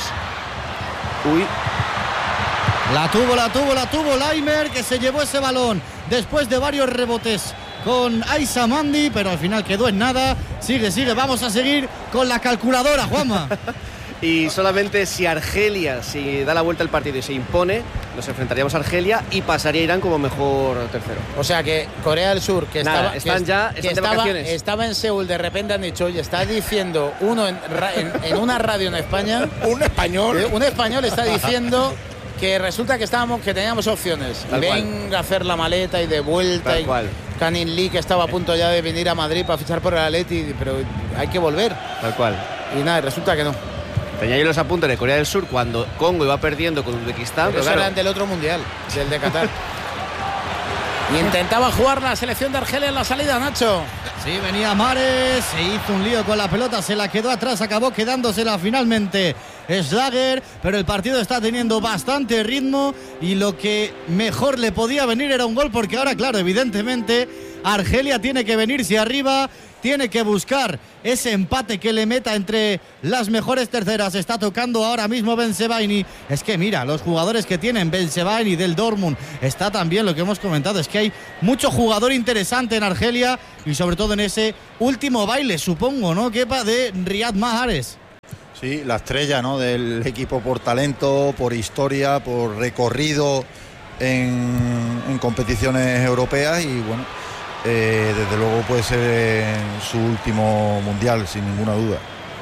La tuvo Laimer, que se llevó ese balón después de varios rebotes con Aissa Mandi, pero al final quedó en nada. Sigue, vamos a seguir con la calculadora, Juanma. Y solamente si Argelia da la vuelta al partido y se impone, nos enfrentaríamos a Argelia y pasaría Irán como mejor tercero. O sea que Corea del Sur, que estaba en Seúl, de repente han dicho, oye, está diciendo uno en una radio en España, un español está diciendo que resulta que teníamos opciones. Venga a hacer la maleta y de vuelta. Tal cual. Canin Lee, que estaba a punto ya de venir a Madrid para fichar por el Atleti, pero hay que volver. Tal cual. Y nada, resulta que no. Tenía yo los apuntes de Corea del Sur cuando Congo iba perdiendo con Uzbekistán. Pero eso era del otro mundial, del de Qatar. Intentaba jugar la selección de Argelia en la salida, Nacho. Sí, venía Mares, se hizo un lío con la pelota, se la quedó atrás, acabó quedándosela finalmente Schlager, pero el partido está teniendo bastante ritmo y lo que mejor le podía venir era un gol, porque ahora, claro, evidentemente Argelia tiene que venirse arriba, tiene que buscar ese empate que le meta entre las mejores terceras. Está tocando ahora mismo Bensebaini. Es que mira, los jugadores que tienen Bensebaini del Dortmund, está también lo que hemos comentado, es que hay mucho jugador interesante en Argelia y sobre todo en ese último baile, supongo, ¿no? Kepa, de Riyad Mahrez. Sí, la estrella, ¿no?, del equipo por talento, por historia, por recorrido en competiciones europeas y bueno, desde luego puede ser su último mundial, sin ninguna duda.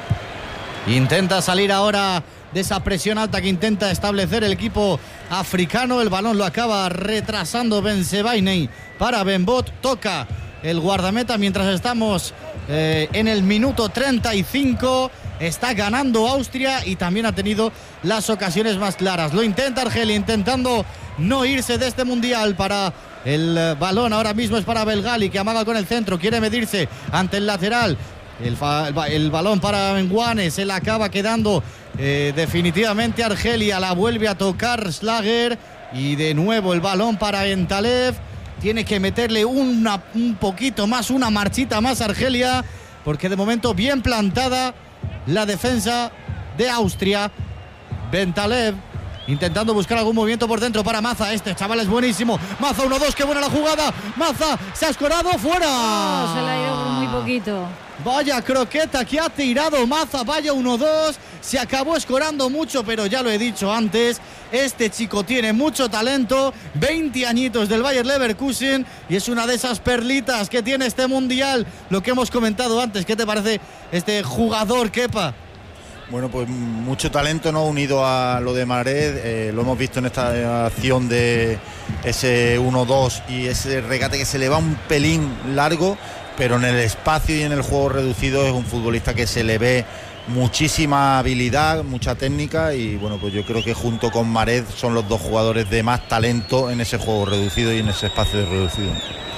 Intenta salir ahora de esa presión alta que intenta establecer el equipo africano. El balón lo acaba retrasando Bensebaini para Benbot. Toca el guardameta mientras estamos en el minuto 35. Está ganando Austria y también ha tenido las ocasiones más claras. Lo intenta Argelia, intentando no irse de este mundial. Para el balón ahora mismo es para Belgali, que amaga con el centro, quiere medirse ante el lateral. El balón para Menguane, se la acaba quedando definitivamente Argelia. La vuelve a tocar Schlager y de nuevo el balón para Entalev. Tiene que meterle un poquito más, una marchita más Argelia, porque de momento bien plantada la defensa de Austria. Bentalev intentando buscar algún movimiento por dentro para Maza. Este chaval es buenísimo. Maza 1-2, qué buena la jugada. Maza se ha escorado, fuera. Oh, se le ha ido por muy poquito. Vaya croqueta que ha tirado Maza, vaya 1-2. Se acabó escorando mucho, pero ya lo he dicho antes, este chico tiene mucho talento, 20 añitos del Bayer Leverkusen y es una de esas perlitas que tiene este mundial. Lo que hemos comentado antes, ¿qué te parece este jugador, Kepa? Bueno, pues mucho talento, ¿no?, unido a lo de Mahrez. Lo hemos visto en esta acción de ese 1-2 y ese regate que se le va un pelín largo, pero en el espacio y en el juego reducido es un futbolista que se le ve muchísima habilidad, mucha técnica y bueno, pues yo creo que junto con Mahrez son los dos jugadores de más talento en ese juego reducido y en ese espacio reducido.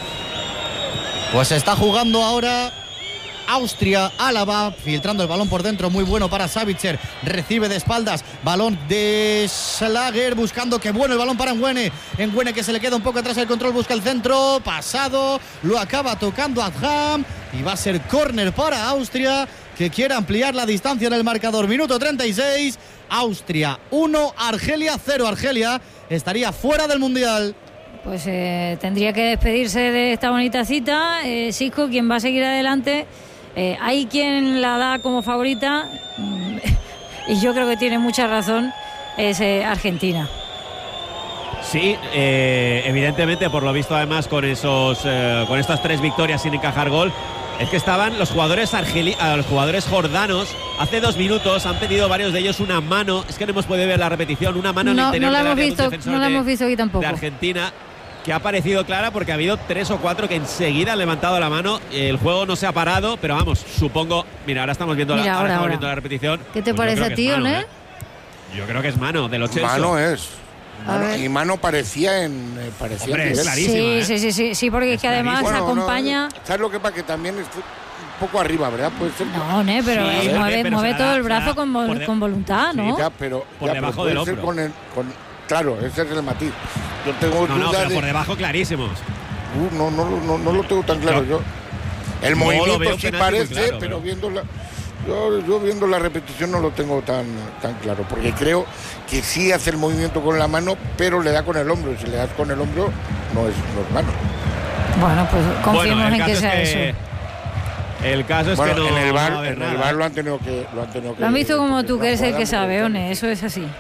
Pues está jugando ahora Austria. Álava filtrando el balón por dentro, muy bueno para Savitzer, recibe de espaldas, balón de Schlager buscando, que bueno el balón para Nguene que se le queda un poco atrás el control, busca el centro, pasado, lo acaba tocando Adham y va a ser córner para Austria, que quiere ampliar la distancia en el marcador. Minuto 36, Austria 1, Argelia 0. Argelia estaría fuera del mundial. Pues tendría que despedirse de esta bonita cita. Sisco, quien va a seguir adelante. Hay quien la da como favorita y yo creo que tiene mucha razón, es Argentina. Sí, evidentemente, por lo visto, además con estas 3 victorias sin encajar gol, es que estaban los jugadores jordanos hace 2 minutos, han pedido varios de ellos una mano. Es que no hemos podido ver la repetición, una mano en el interior del área de un defensor no la hemos visto aquí tampoco, de Argentina, que ha parecido clara porque ha habido 3 o 4 que enseguida han levantado la mano. El juego no se ha parado, pero vamos, supongo. Mira, ahora estamos viendo, ahora. Viendo la repetición. ¿Qué te parece a ti, Oné? Yo creo que es mano de los Chelsea. Mano es. Y mano parecía en. Hombre, es clarísima. Sí, porque es que además acompaña. ¿Sabes lo que pasa? Que también es un poco arriba, ¿verdad? Puede ser. No, pero mueve todo el brazo con voluntad, ¿no? Sí, pero por debajo del hombro. Claro, ese es el matiz. Yo tengo dudas pero por debajo clarísimos. No lo tengo tan claro. Yo el movimiento sí parece, claro, pero viendo yo viendo la repetición no lo tengo tan claro, porque creo que sí hace el movimiento con la mano, pero le da con el hombro. Si le das con el hombro, no es mano. Bueno, pues confiemos en que sea eso. El caso es que no. En el VAR lo han tenido que. Lo han visto como tú, que eres el que sabe, One, eso es así.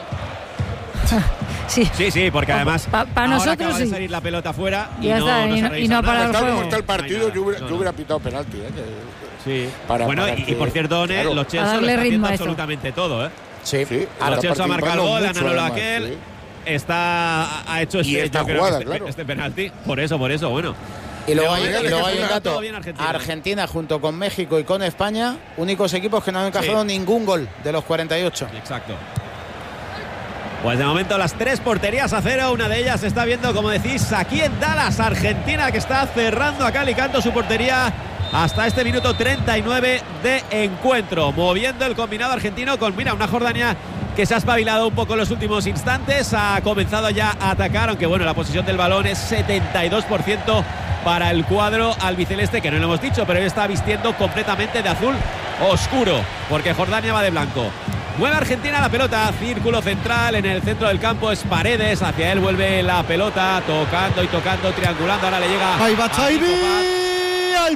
Sí, porque además para nosotros acaba de salir la pelota fuera y no ha parado el juego. Como está el partido, yo hubiera pitado penalti. Sí. Y por cierto, One, los Chelsea lo están haciendo absolutamente todo, ¿eh? Sí. Los Chelsea ha marcado el gol, han anulado aquel. Ha hecho este penalti. Por eso, bueno. Y luego hay un dato. Argentina junto con México y con España, únicos equipos que no han encajado ningún gol de los 48. Exacto. Pues de momento las 3 porterías a 0. Una de ellas se está viendo, como decís, aquí en Dallas, Argentina, que está cerrando a cal y canto su portería hasta este minuto 39 de encuentro. Moviendo el combinado argentino con, una Jordania que se ha espabilado un poco en los últimos instantes. Ha comenzado ya a atacar, aunque bueno, la posesión del balón es 72% para el cuadro albiceleste, que no lo hemos dicho, pero hoy está vistiendo completamente de azul oscuro, porque Jordania va de blanco. Mueve Argentina la pelota, círculo central, en el centro del campo es Paredes, hacia él vuelve la pelota, tocando y tocando, triangulando, ahora le llega... ¡Ahí va Chaibi! ¡Al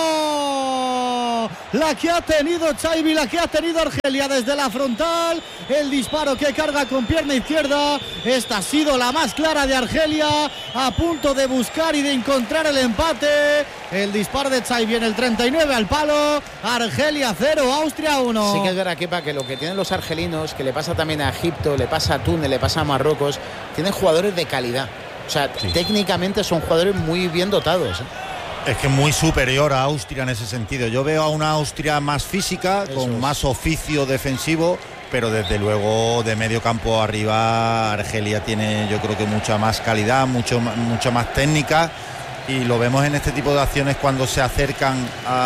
palo! La que ha tenido Chaibi, la que ha tenido Argelia desde la frontal, el disparo que carga con pierna izquierda, esta ha sido la más clara de Argelia, a punto de buscar y de encontrar el empate, el disparo de Chaibi en el 39 al palo, Argelia 0, Austria 1. Sí que es verdad, Kepa, que lo que tienen los argelinos, que le pasa también a Egipto, le pasa a Túnez, le pasa a Marruecos, tienen jugadores de calidad, o sea, técnicamente son jugadores muy bien dotados, ¿eh? Es que es muy superior a Austria en ese sentido. Yo veo a una Austria más física, con más oficio defensivo, pero desde luego de medio campo arriba Argelia tiene, yo creo que mucha más calidad, mucha más técnica, y lo vemos en este tipo de acciones cuando se acercan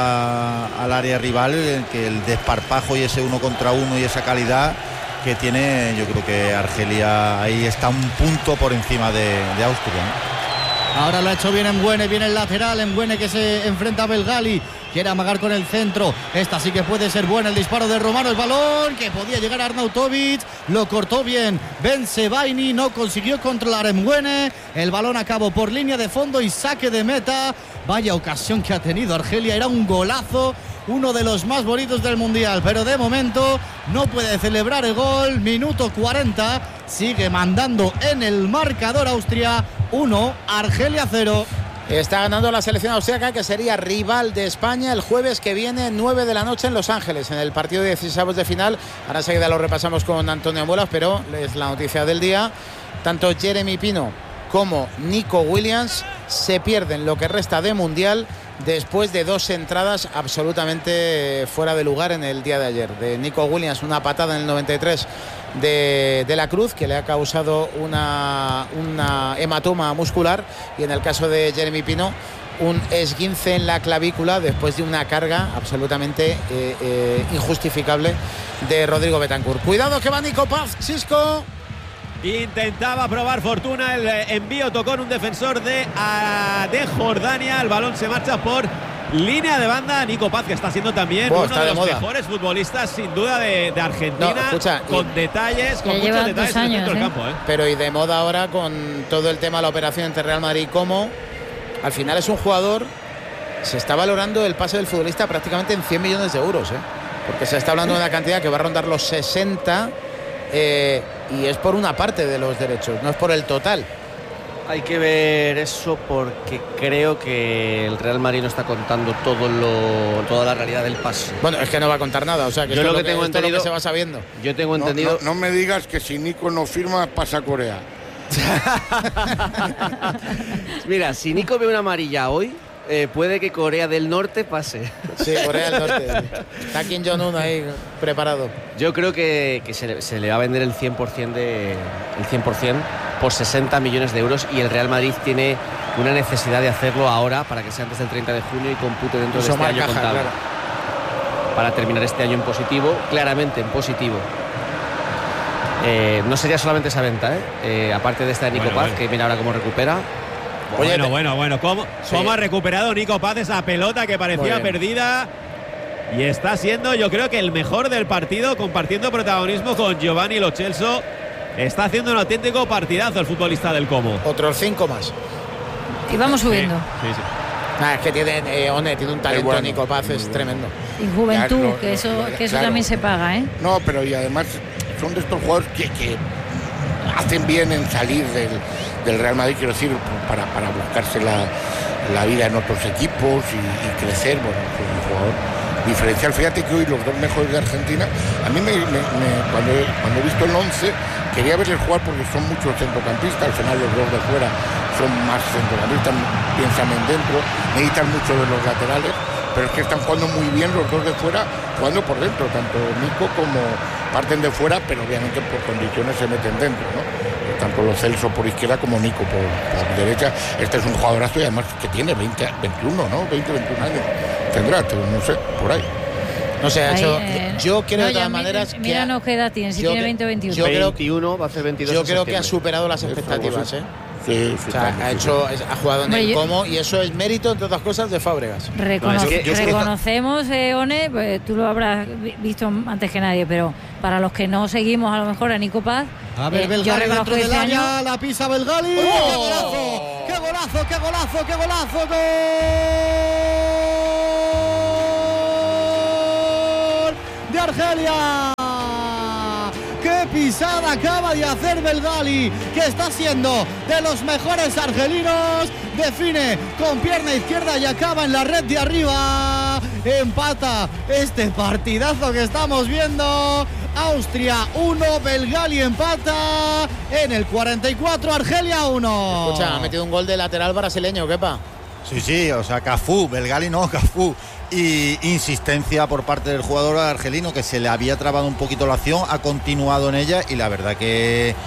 al área rival, que el desparpajo y ese 1 contra 1 y esa calidad que tiene, yo creo que Argelia ahí está un punto por encima de Austria, ¿no? Ahora lo ha hecho bien Embuene, viene el lateral, Embuene que se enfrenta a Belgali, quiere amagar con el centro, esta sí que puede ser buena, el disparo de Romano, el balón que podía llegar a Arnautovic, lo cortó bien Ben Sebaini, no consiguió controlar Embuene, el balón acabó por línea de fondo y saque de meta. Vaya ocasión que ha tenido Argelia, era un golazo, uno de los más bonitos del Mundial, pero de momento no puede celebrar el gol. Minuto 40, sigue mandando en el marcador Austria 1, Argelia 0. Está ganando la selección austríaca, que sería rival de España el jueves que viene, 9 de la noche en Los Ángeles, en el partido de 16avos de final. Ahora enseguida lo repasamos con Antonio Amuelas, pero es la noticia del día. Tanto Jeremy Pino como Nico Williams se pierden lo que resta de Mundial después de 2 entradas absolutamente fuera de lugar en el día de ayer. De Nico Williams, una patada en el 93 de la Cruz, que le ha causado una hematoma muscular, y en el caso de Jeremy Pino, un esguince en la clavícula después de una carga absolutamente injustificable de Rodrigo Betancourt. Cuidado que va Nico Paz, Xisco. Intentaba probar fortuna, el envío tocó en un defensor de Jordania, el balón se marcha por línea de banda. Nico Paz, que está siendo también uno de los mejores futbolistas sin duda de Argentina, no, escucha, con detalles, con muchos detalles en el centro del campo, ¿eh? Pero y de moda ahora con todo el tema de la operación entre Real Madrid y Como, al final es un jugador, se está valorando el pase del futbolista prácticamente en 100 millones de euros, ¿eh? Porque se está hablando de una cantidad que va a rondar los 60, y es por una parte de los derechos, no es por el total. Hay que ver eso, porque creo que el Real Madrid no está contando toda la realidad del pase. Bueno, es que no va a contar nada, o sea, que yo esto lo es que tengo entendido, lo que se va sabiendo. Yo tengo entendido. No me digas que si Nico no firma, pasa a Corea. Mira, si Nico ve una amarilla hoy, puede que Corea del Norte pase. Sí, Corea del Norte. Está Kim Jong-un ahí preparado. Yo creo que se le va a vender el 100% por 60 millones de euros, y el Real Madrid tiene una necesidad de hacerlo ahora para que sea antes del 30 de junio y compute dentro de este año contable. Claro. Para terminar este año en positivo, claramente en positivo. No sería solamente esa venta, aparte de esta de Nico Paz, que mira ahora cómo recupera. Bueno, ¿cómo ha recuperado Nico Paz esa pelota que parecía perdida? Y está siendo, yo creo que el mejor del partido, compartiendo protagonismo con Giovanni Lo Celso. Está haciendo un auténtico partidazo el futbolista del Como. Otros 5 más. Y vamos subiendo. Sí. Es que tiene un talento, bueno. Nico Paz es tremendo. Y juventud, que eso también se paga, ¿eh? No, pero y además son de estos jugadores que hacen bien en salir del Real Madrid, quiero decir, para buscarse la vida en otros equipos y crecer. Bueno, es un jugador diferencial. Fíjate que hoy los 2 mejores de Argentina, a mí cuando he visto el 11, quería verles jugar porque son muchos centrocampistas. Al final los 2 de fuera son más centrocampistas, piensan en dentro, necesitan mucho de los laterales, pero es que están jugando muy bien los 2 de fuera, jugando por dentro, tanto Nico como parten de fuera, pero obviamente por condiciones se meten dentro, ¿no? Tanto Lo Celso por izquierda como Nico por derecha. Este es un jugadorazo, y además que tiene 21, ¿no? 21 años tendrá, no sé, por ahí. No sé, yo creo de todas maneras mira, no, ¿qué edad tiene? Si tiene 20 o 21. Yo creo 21, va a ser 22. Yo creo que ha superado las expectativas, Sí, o sea, ha jugado en el Como y eso es mérito, entre otras cosas, de Fábregas. Reconocemos, One, pues, tú lo habrás visto antes que nadie, pero para los que no seguimos a lo mejor a Nico Paz, a ver, Belgali dentro del área, la pisa Belgali. ¡Oh! ¡Qué golazo! ¡Qué golazo! ¡Qué golazo! ¡Gol de Argelia! ¡Qué pisada acaba de hacer Belgali! Que está siendo de los mejores argelinos. Define con pierna izquierda y acaba en la red de arriba. Empata este partidazo que estamos viendo. Austria 1, Belgali empata en el 44, Argelia 1. Escucha, ha metido un gol de lateral brasileño, Kepa. Sí, o sea, Cafú, Belgali no, Cafú. Y insistencia por parte del jugador argelino, que se le había trabado un poquito la acción, ha continuado en ella y la verdad que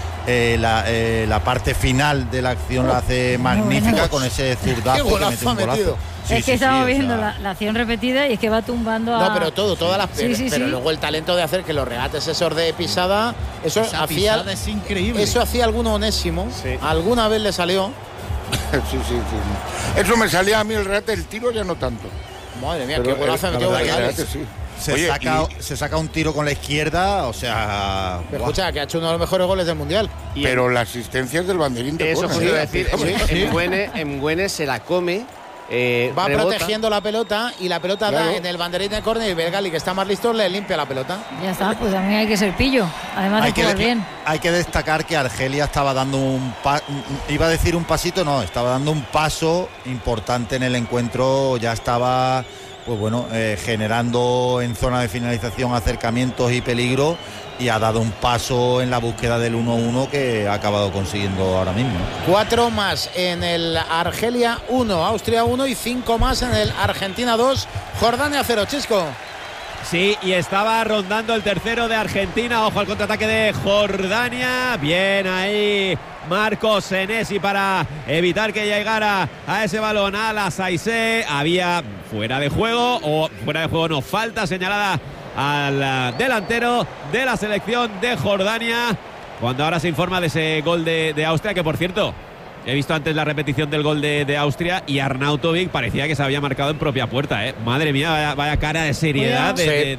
la parte final de la acción la hace magnífica con ese zurdazo que mete un golazo. Es que estamos viendo la acción repetida y es que va tumbando a... No, pero todas las... pero luego el talento de hacer que los regates esos de pisada, eso hacía... Pisada es increíble. Eso hacía alguno Onésimo, alguna vez le salió. Sí. Eso me salía a mí el regate, el tiro ya no tanto. Madre mía, qué golazo ha metido Belgali. Se saca un tiro con la izquierda, o sea... Escucha, que ha hecho uno de los mejores goles del Mundial. Pero la asistencia es del banderín de eso córner. Eso quiero decir, Mgüene se la come. Va rebota, protegiendo la pelota y la pelota da en el banderín de córner y Belgali, que está más listo, le limpia la pelota. Ya está, pues también hay que ser pillo, además de jugar bien. Hay que destacar que Argelia estaba dando iba a decir un pasito, no, estaba dando un paso importante en el encuentro, ya estaba pues bueno, generando en zona de finalización acercamientos y peligro, y ha dado un paso en la búsqueda del 1-1 que ha acabado consiguiendo ahora mismo. 4 más en el Argelia 1, Austria 1 y 5 más en el Argentina 2, Jordania 0, Chisco. Sí, y estaba rondando el tercero de Argentina. Ojo al contraataque de Jordania. Bien ahí Marcos Senesi para evitar que llegara a ese balón a la Saizé. Había fuera de juego, falta señalada al delantero de la selección de Jordania. Cuando ahora se informa de ese gol de Austria, que por cierto, he visto antes la repetición del gol de Austria y Arnautovic parecía que se había marcado en propia puerta, ¿eh? Madre mía, vaya cara de seriedad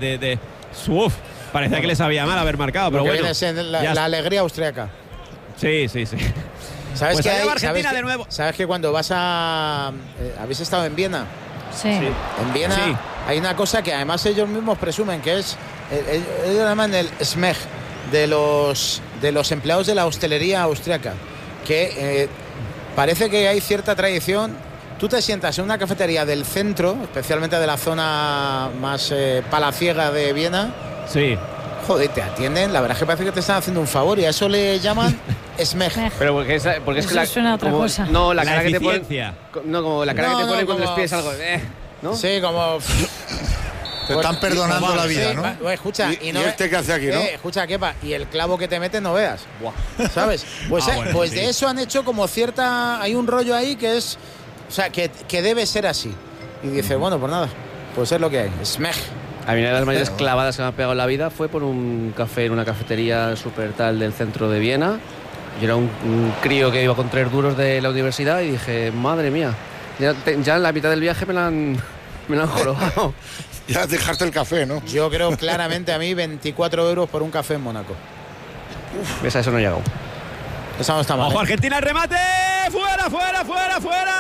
parecía que les sabía mal haber marcado, pero bueno. La alegría austriaca. Sí. ¿Sabes pues que hay? Argentina de nuevo. ¿Sabes que cuando vas a... ¿habéis estado en Viena? Sí. En Viena hay una cosa que además ellos mismos presumen, que es... ellos llaman el SMEG de los empleados de la hostelería austriaca, que... parece que hay cierta tradición. Tú te sientas en una cafetería del centro, especialmente de la zona más palaciega de Viena. Sí. Joder, te atienden. La verdad es que parece que te están haciendo un favor y a eso le llaman SMEG. Pero porque es que eso suena a otra cosa. No, la cara que te ponen. No, como la cara que te ponen cuando les pides algo. ¿No? Sí, como... Te están perdonando la vida, ¿no? Escucha, ¿Y este qué hace aquí, no? Escucha, Kepa, y el clavo que te meten no veas. Buah. ¿Sabes? Pues de eso han hecho como cierta... Hay un rollo ahí que es... O sea, que debe ser así. Y dice, bueno, pues nada, pues es lo que hay. SMEG. A mí una de las mayores clavadas que me ha pegado en la vida fue por un café en una cafetería súper tal del centro de Viena. Yo era un crío que iba con 3 duros de la universidad y dije, madre mía, ya en la mitad del viaje me la han jorobado. Ya dejaste el café, ¿no? Yo creo claramente a mí 24 euros por un café en Mónaco. Ves, a eso no he llegado. Eso no está mal. Ojo, Argentina, el remate. ¡Fuera!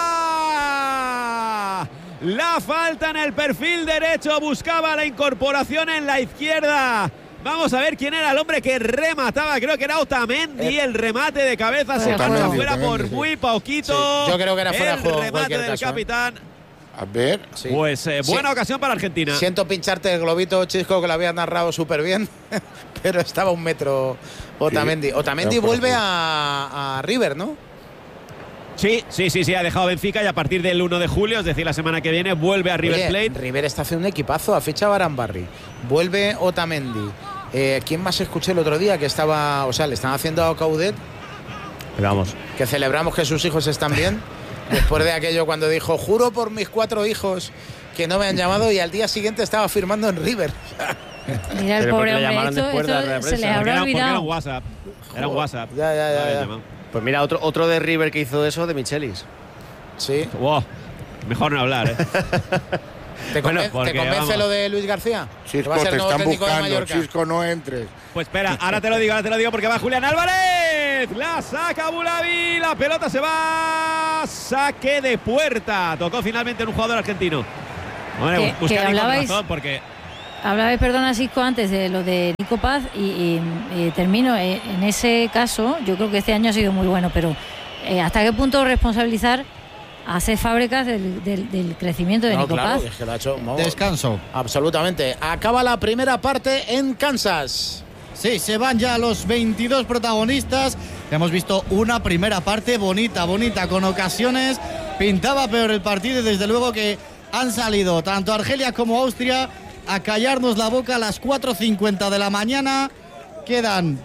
La falta en el perfil derecho. Buscaba la incorporación en la izquierda. Vamos a ver quién era el hombre que remataba. Creo que era Otamendi. El remate de cabeza se fue fuera por muy poquito. Sí, yo creo que era fuera de juego. El remate del capitán. A ver. Sí. Pues buena ocasión para Argentina. Siento pincharte el globito, Chisco, que lo había narrado súper bien, pero estaba 1 metro Otamendi. Otamendi vuelve a River, ¿no? Sí, ha dejado Benfica y a partir del 1 de julio, es decir, la semana que viene, vuelve a River Plate. River está haciendo un equipazo, ha fichado a Arambarri, vuelve Otamendi. ¿Quién más escuché el otro día que estaba, o sea, le están haciendo a Caudet? Pero vamos. Que celebramos que sus hijos están bien. Después de aquello cuando dijo, juro por mis 4 hijos que no me han llamado, y al día siguiente estaba firmando en River. Mira el pobre hombre, esto se le habrá olvidado. Era un WhatsApp. Ya. Pues mira, otro de River que hizo eso, de Michelis. Sí. Wow, mejor no hablar, ¿eh? ¿Te convence lo de Luis García? Chisco, te están buscando, Chisco, no entres. Pues espera, ahora te lo digo porque va Julián Álvarez. La saca Bulavi, la pelota se va. Saque de puerta. Tocó finalmente en un jugador argentino. Bueno, que hablabais, porque... Hablabais, perdona, Cisco, antes de lo de Nico Paz y termino. En ese caso, yo creo que este año ha sido muy bueno, pero ¿hasta qué punto responsabilizar a Cesc Fábregas del crecimiento de Nico Paz? Es que lo ha hecho, descanso. Absolutamente. Acaba la primera parte en Kansas. Sí, se van ya los 22 protagonistas. Hemos visto una primera parte bonita, con ocasiones. Pintaba peor el partido y desde luego que han salido tanto Argelia como Austria a callarnos la boca a las 4:50 de la mañana. Quedan,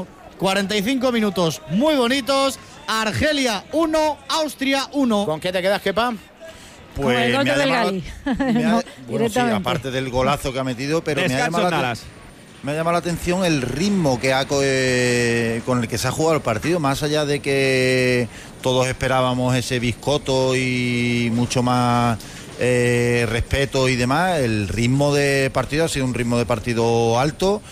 45 minutos muy bonitos. Argelia 1, Austria 1. ¿Con qué te quedas, Kepa? Con el gol del Gali. Sí, aparte del golazo que ha metido, pero me ha llamado la atención el ritmo que con el que se ha jugado el partido, más allá de que todos esperábamos ese biscoto y mucho más respeto y demás. El ritmo de partido ha sido un ritmo de partido alto.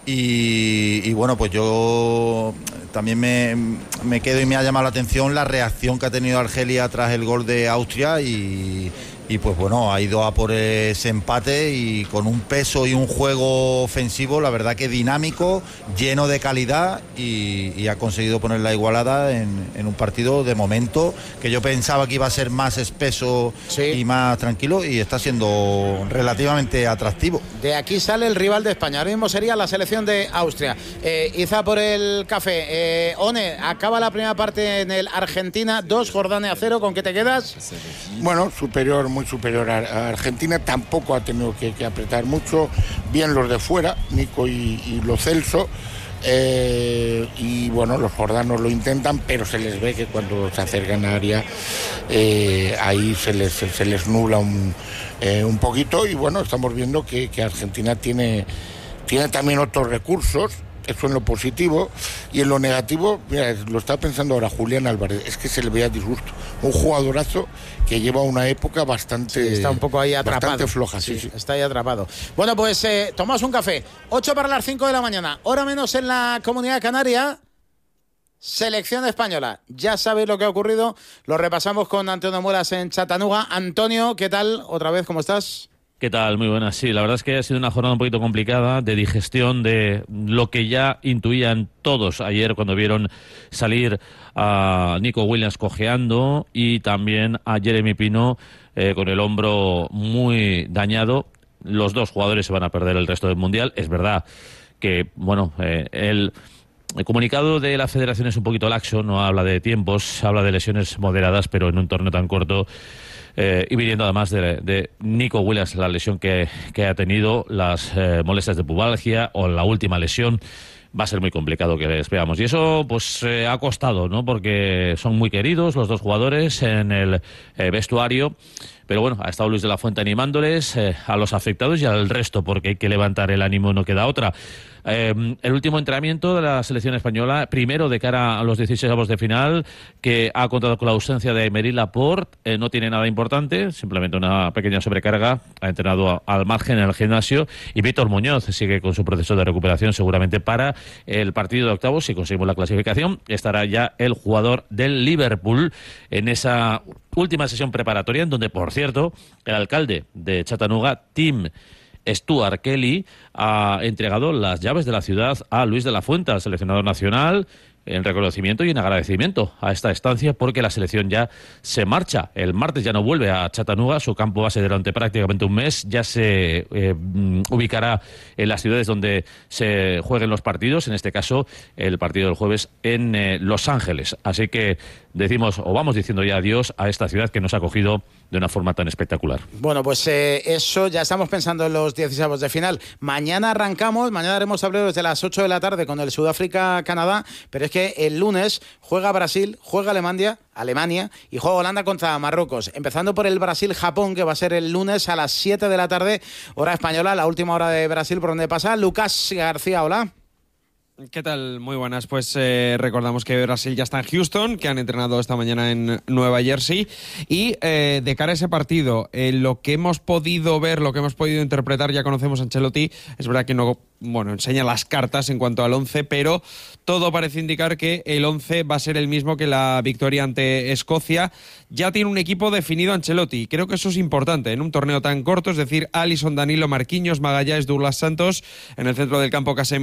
Y bueno, pues yo también me quedo y me ha llamado la atención la reacción que ha tenido Argelia tras el gol de Austria y pues bueno, ha ido a por ese empate y con un peso y un juego ofensivo, la verdad que dinámico, lleno de calidad y ha conseguido poner la igualada en un partido de momento que yo pensaba que iba a ser más espeso y más tranquilo y está siendo relativamente atractivo. De aquí sale el rival de España, ahora mismo sería la selección de Austria. Iza por el café. One, acaba la primera parte en el Argentina 2, Jordania 0, ¿con qué te quedas? Bueno, muy superior a Argentina, tampoco ha tenido que apretar mucho, bien los de fuera, Nico y Lo Celso, y bueno, los jordanos lo intentan, pero se les ve que cuando se acercan a área, ahí se les nubla un poquito, y bueno, estamos viendo que Argentina tiene también otros recursos. Eso en lo positivo, y en lo negativo, mira, lo está pensando ahora Julián Álvarez, es que se le veía disgusto, un jugadorazo que lleva una época bastante, está un poco ahí atrapado, bastante floja, sí. Está ahí atrapado. Bueno, pues tomamos un café, 8 para las 5 de la mañana, hora menos en la Comunidad Canaria. Selección española, ya sabéis lo que ha ocurrido, lo repasamos con Antonio Muelas en Chattanooga. Antonio, ¿qué tal? Otra vez, ¿cómo estás? ¿Qué tal? Muy buenas. Sí, la verdad es que ha sido una jornada un poquito complicada de digestión de lo que ya intuían todos ayer cuando vieron salir a Nico Williams cojeando y también a Jeremy Pino con el hombro muy dañado. Los dos jugadores se van a perder el resto del Mundial. Es verdad que, el comunicado de la federación es un poquito laxo, no habla de tiempos, habla de lesiones moderadas, pero en un torneo tan corto. Y viniendo además de Nico Williams, la lesión que ha tenido, las molestias de pubalgia o la última lesión, va a ser muy complicado que les veamos. Y eso pues ha costado, ¿no? Porque son muy queridos los dos jugadores en el vestuario. Pero bueno, ha estado Luis de la Fuente animándoles a los afectados y al resto, porque hay que levantar el ánimo, no queda otra. El último entrenamiento de la selección española, primero de cara a los 16avos de final, que ha contado con la ausencia de Aymeric Laporte, no tiene nada importante, simplemente una pequeña sobrecarga, ha entrenado al margen en el gimnasio, y Víctor Muñoz sigue con su proceso de recuperación, seguramente para el partido de octavos, si conseguimos la clasificación, estará ya el jugador del Liverpool en esa última sesión preparatoria, en donde, por cierto, el alcalde de Chattanooga, Tim Stuart Kelly, ha entregado las llaves de la ciudad a Luis de la Fuente, al seleccionador nacional, en reconocimiento y en agradecimiento a esta estancia, porque la selección ya se marcha. El martes ya no vuelve a Chattanooga, su campo base durante prácticamente un mes, ya se ubicará en las ciudades donde se jueguen los partidos, en este caso el partido del jueves en Los Ángeles. Así que vamos diciendo ya adiós a esta ciudad que nos ha acogido de una forma tan espectacular. Bueno, pues eso, ya estamos pensando en los 16avos de final. Mañana arrancamos, mañana haremos tablero desde las 8 de la tarde con el Sudáfrica-Canadá, pero es que el lunes juega Brasil, juega Alemania y juega Holanda contra Marruecos. Empezando por el Brasil-Japón, que va a ser el lunes a las 7 de la tarde, hora española, la última hora de Brasil por donde pasa. Lucas García, hola. ¿Qué tal? Muy buenas. Pues recordamos que Brasil ya está en Houston, que han entrenado esta mañana en Nueva Jersey. Y de cara a ese partido, lo que hemos podido ver, lo que hemos podido interpretar, ya conocemos a Ancelotti. Es verdad que no enseña las cartas en cuanto al 11, pero todo parece indicar que el 11 va a ser el mismo que la victoria ante Escocia. Ya tiene un equipo definido Ancelotti. Creo que eso es importante en un torneo tan corto, es decir, Alisson, Danilo, Marquinhos, Magallanes, Douglas Santos, en el centro del campo Casemiro,